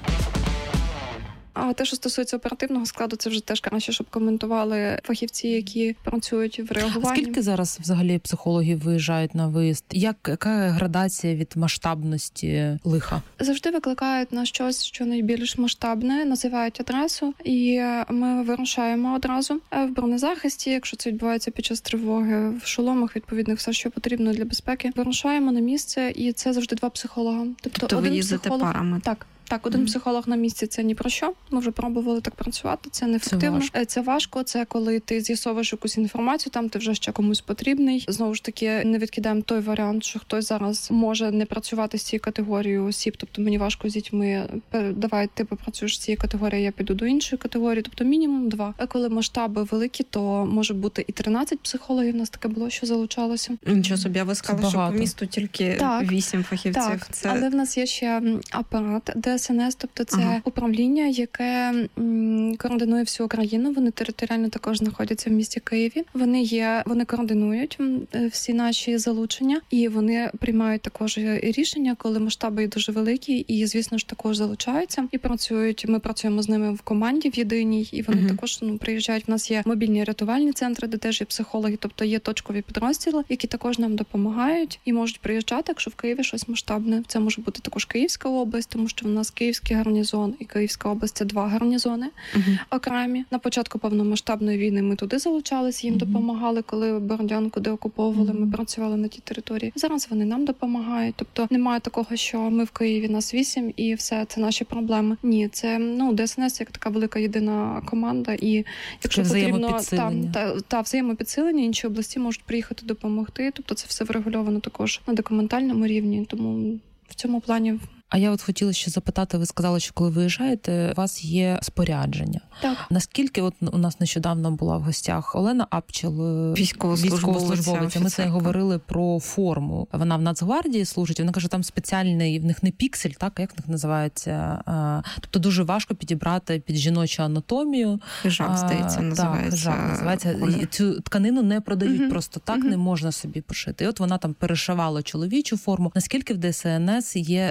А те, що стосується оперативного складу, це вже теж краще, щоб коментували фахівці, які працюють в реагуванні. А скільки зараз взагалі психологів виїжджають на виїзд? Яка градація від масштабності лиха? Завжди викликають на щось, що найбільш масштабне, називають адресу, і ми вирушаємо одразу в бронезахисті, якщо це відбувається під час тривоги, в шоломах, відповідних, все, що потрібно для безпеки. Вирушаємо на місце, і це завжди 2 психолога. Тобто ви їздите парами? Так, один психолог на місці – це ні про що. Ми вже пробували так працювати, це неефективно. Це важко, це коли ти з'ясовуєш якусь інформацію, там ти вже ще комусь потрібний. Знову ж таки, не відкидаємо той варіант, що хтось зараз може не працювати з цією категорією осіб, тобто мені важко з дітьми, давай ти попрацюєш з цією категорією, я піду до іншої категорії, тобто мінімум 2. А коли масштаби великі, то може бути і 13 психологів, у нас таке було, що залучалося. Нічого собі, ви сказали, що по місту тільки 8 фахівців. Так, але в нас є ще апарат, ДСНС, тобто це управління, яке координує всю Україну. Вони територіально також знаходяться в місті Києві. Вони координують всі наші залучення, і вони приймають також рішення, коли масштаби дуже великі, і, звісно ж, також залучаються і працюють. Ми працюємо з ними в команді в єдиній, і вони також приїжджають. У нас є мобільні рятувальні центри, де теж є психологи, тобто є точкові підрозділи, які також нам допомагають і можуть приїжджати, якщо в Києві щось масштабне. Це може бути також Київська область, тому що в нас Київський гарнізон і Київська область – це 2 гарнізони окремі. На початку повномасштабної війни ми туди залучалися, їм допомагали, коли Бородянку деокуповували, ми працювали на тій території. Зараз вони нам допомагають. Тобто немає такого, що ми в Києві, нас 8 і все, це наші проблеми. Ні, це ДСНС як така велика єдина команда, і якщо потрібно взаємопідсилення, інші області можуть приїхати допомогти. Тобто це все врегульовано також на документальному рівні, тому в цьому плані. А я хотіла ще запитати, ви сказали, що коли виїжджаєте, у вас є спорядження. Так. Наскільки у нас нещодавно була в гостях Олена Апчел, військовослужбовиця, ми це говорили про форму. Вона в Нацгвардії служить, вона каже, там спеціальний, в них не піксель, так, як в них називається? Тобто дуже важко підібрати під жіночу анатомію. Хижак, здається, називається. Так, хижак називається. І цю тканину не продають просто так, не можна собі пошити. І от вона там перешивала чоловічу форму. Наскільки в ДСНС є забезпечення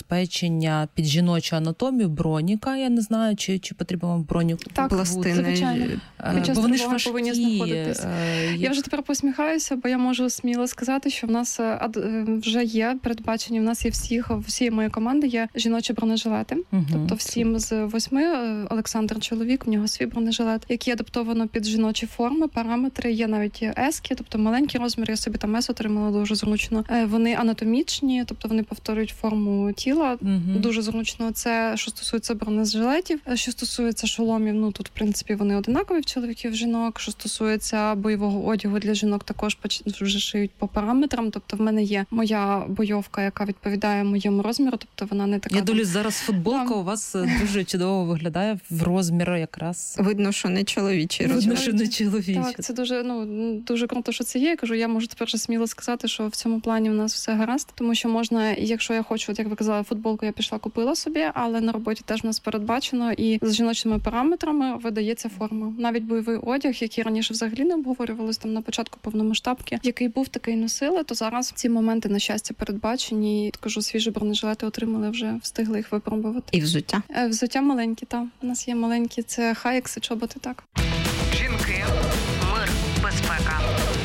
забезпечення під жіночу анатомію, броніка, я не знаю, чи потрібно вам бронік. Так, звичайно. Бо вони ж важкі. Повинні знаходитись. Я вже тепер посміхаюся, бо я можу сміло сказати, що в нас вже є передбачені, в нас є всієї моєї команди є жіночі бронежилети. Тобто всім з 8, Олександр чоловік, в нього свій бронежилет, який адаптовано під жіночі форми, параметри, є навіть ески, тобто маленький розмір, я собі там ес отримала дуже зручно. Вони анатомічні, тобто вони повторюють форму тіла, дуже зручно. Це, що стосується бронежилетів, що стосується шоломів, тут, в принципі, вони одинакові в чоловіків, в жінок, що стосується бойового одягу для жінок, також вже шиють по параметрам, тобто в мене є моя бойовка, яка відповідає моєму розміру, тобто вона не така... Я дивлюсь, зараз футболка у вас дуже чудово виглядає в розміру якраз. Видно, що не чоловічий розмір. Видно, що не чоловічий. Так, це дуже круто, що це є. Я кажу, я можу тепер сміло сказати, що в цьому плані в нас все гаразд, тому що можна, якщо я хочу, як ви казали, футболку я пішла, купила собі, але на роботі теж в нас передбачено і з жіночими параметрами видається форма. Навіть бойовий одяг, який раніше взагалі не обговорювалось там на початку повномасштабки, який був, такий носили, то зараз ці моменти, на щастя, передбачені. І, кажу, свіжі бронежилети отримали, вже встигли їх випробувати. І взуття? Взуття маленькі, так. У нас є маленькі, це хайекси, чоботи, так. Жінки, мир, безпека.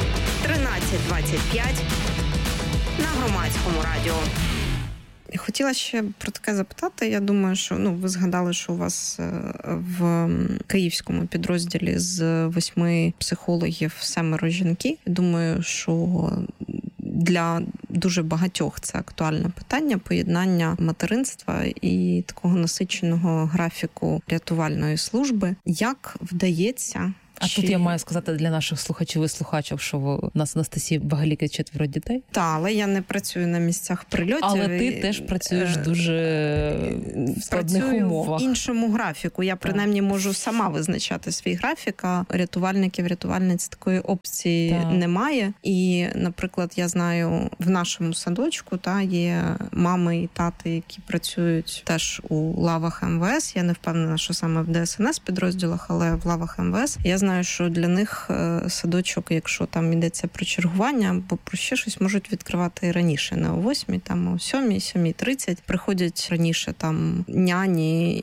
13:25 на Громадському радіо. Хотіла ще про таке запитати. Я думаю, що ви згадали, що у вас в київському підрозділі з 8 психологів 7 жінки. Думаю, що для дуже багатьох це актуальне питання поєднання материнства і такого насиченого графіку рятувальної служби. Як вдається? Тут я маю сказати для наших слухачів і слухачок, що у нас Анастасії Багаліки 4 дітей. Так, але я не працюю на місцях прильотів. Але ти теж працюєш дуже в складних умовах. В іншому графіку. Я, принаймні, можу сама визначати свій графік, а рятувальниць такої опції немає. І, наприклад, я знаю, в нашому садочку є мами і тати, які працюють теж у лавах МВС. Я не впевнена, що саме в ДСНС підрозділах, але в лавах МВС. Я знаю, що для них садочок, якщо там йдеться про чергування або про ще щось, можуть відкривати і раніше, не о 8, там о 7, 7:30. Приходять раніше там няні,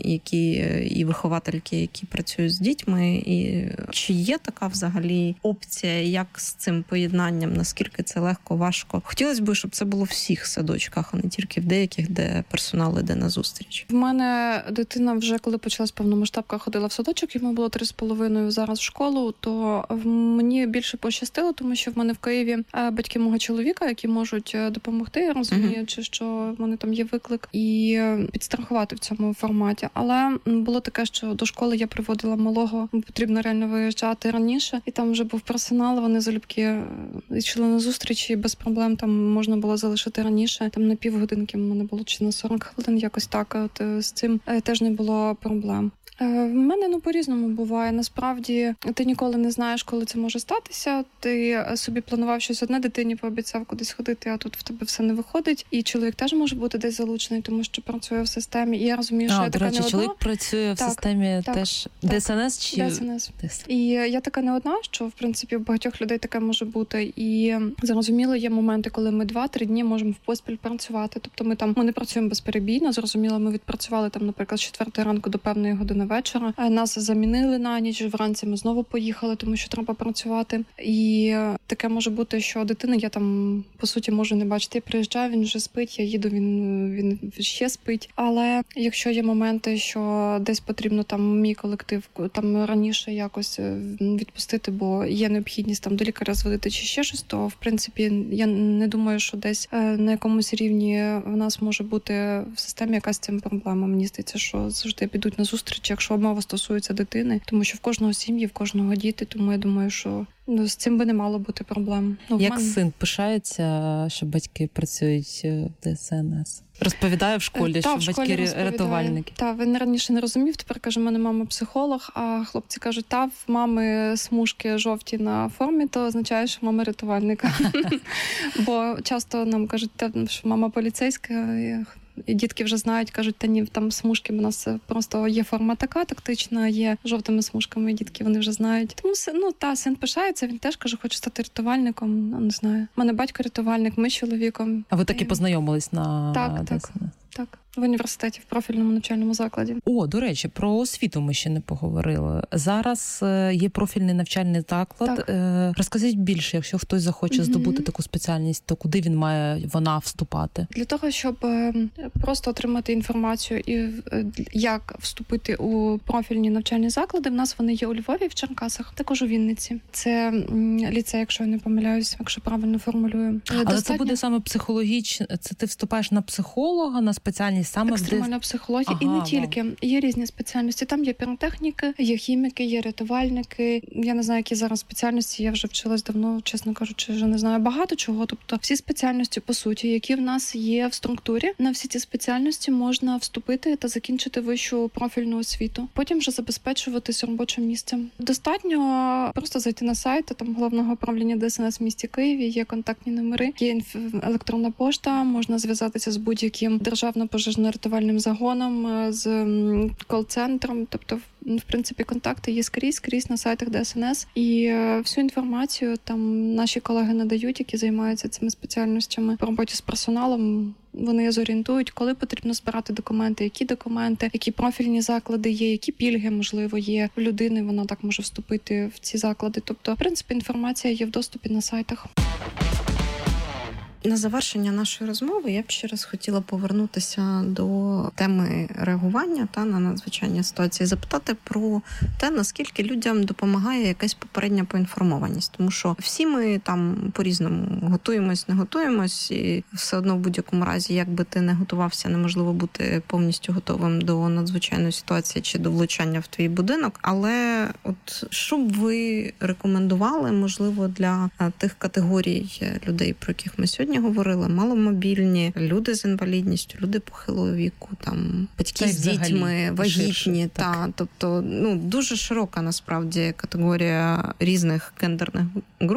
і виховательки, які працюють з дітьми. І чи є така взагалі опція, як з цим поєднанням, наскільки це легко, важко? Хотілося б, щоб це було в всіх садочках, а не тільки в деяких, де персонал іде на зустріч. В мене дитина вже, коли почалась повномасштабка, ходила в садочок, йому було 3,5, зараз в школу, то мені більше пощастило, тому що в мене в Києві батьки мого чоловіка, які можуть допомогти, розуміючи, що в мене там є виклик, і підстрахувати в цьому форматі. Але було таке, що до школи я приводила малого, потрібно реально виїжджати раніше, і там вже був персонал, вони залюбки йшли на зустрічі, без проблем там можна було залишити раніше, там на півгодинки в мене було, чи на 40 хвилин, якось так, от з цим теж не було проблем. В мене по-різному буває. Насправді, ти ніколи не знаєш, коли це може статися. Ти собі планував щось одне, дитині пообіцяв кудись ходити, а тут в тебе все не виходить. І чоловік теж може бути десь залучений, тому що працює в системі. І я розумію, що я така не одна. Чоловік працює в системі теж ДСНС чи ДСНС. І я така не одна, що, в принципі, у багатьох людей таке може бути. І зрозуміло, є моменти, коли ми 2-3 дні можемо впоспіль працювати. Тобто ми не працюємо безперебійно. Зрозуміло, ми відпрацювали там, наприклад, з 4 ранку до певної години вечора. Нас замінили на ніч, вранці ми знову поїхали, тому що треба працювати. І таке може бути, що дитина, я там, по суті, можу не бачити. Я приїжджаю, він вже спить, я їду, він ще спить. Але якщо є моменти, що десь потрібно там мій колектив там раніше якось відпустити, бо є необхідність там до лікаря зводити чи ще щось, то, в принципі, я не думаю, що десь на якомусь рівні в нас може бути в системі якась з цим проблема. Мені здається, що завжди підуть на зустріч, якщо мова стосується дитини, тому що в кожного сім'ї, в кожного діти, тому я думаю, що з цим би не мало бути проблем. Як син пишається, що батьки працюють в ДСНС? Розповідає в школі, що батьки рятувальники. Так, він раніше не розумів, тепер каже, в мене мама психолог, а хлопці кажуть, в мами смужки жовті на формі, то означає, що мама рятувальника. Бо часто нам кажуть, що мама поліцейська, і дітки вже знають, кажуть, та ні, там смужки, у нас просто є форма така тактична, є жовтими смужками, і дітки вони вже знають. Тому син пишається, він теж каже, хочу стати рятувальником, не знаю. У мене батько рятувальник, ми з чоловіком. А ви так і познайомились на Так. в університеті, в профільному навчальному закладі. О, до речі, про освіту ми ще не поговорили. Зараз є профільний навчальний заклад. Розкажіть більше, якщо хтось захоче здобути таку спеціальність, то куди вона вступати? Для того, щоб просто отримати інформацію і як вступити у профільні навчальні заклади, в нас вони є у Львові, в Черкасах, також у Вінниці. Це ліцей, якщо я не помиляюсь, якщо правильно формулюю. Але це буде саме психологічно, це ти вступаєш на психолога, на спеціальність саме екстремальна психологія, і не тільки. Є різні спеціальності. Там є піротехніки, є хіміки, є рятувальники. Я не знаю, які зараз спеціальності, я вже вчилась давно, чесно кажучи, вже не знаю багато чого. Тобто всі спеціальності, по суті, які в нас є в структурі, на всі ці спеціальності можна вступити та закінчити вищу профільну освіту. Потім вже забезпечуватись робочим місцем. Достатньо просто зайти на сайт, там головного управління ДСНС в місті Києві, є контактні номери, є електронна пошта, можна зв'язатися з будь-яким державно-пожежно-рятувальним загоном, з кол-центром, тобто в принципі, контакти є скрізь на сайтах ДСНС. І всю інформацію там наші колеги надають, які займаються цими спеціальностями по роботі з персоналом. Вони зорієнтують, коли потрібно збирати документи, які профільні заклади є, які пільги, можливо, є у людини, вона так може вступити в ці заклади. Тобто, в принципі, інформація є в доступі на сайтах. На завершення нашої розмови я б ще раз хотіла повернутися до теми реагування на надзвичайні ситуації, запитати про те, наскільки людям допомагає якась попередня поінформованість. Тому що всі ми там по-різному готуємось, не готуємось, і все одно в будь-якому разі, як би ти не готувався, неможливо бути повністю готовим до надзвичайної ситуації чи до влучання в твій будинок. Але от що б ви рекомендували, можливо, для тих категорій людей, про яких ми сьогодні говорили, маломобільні, люди з інвалідністю, люди похилого віку, там батьки з дітьми, вагітні, тобто дуже широка насправді категорія різних гендерних груп.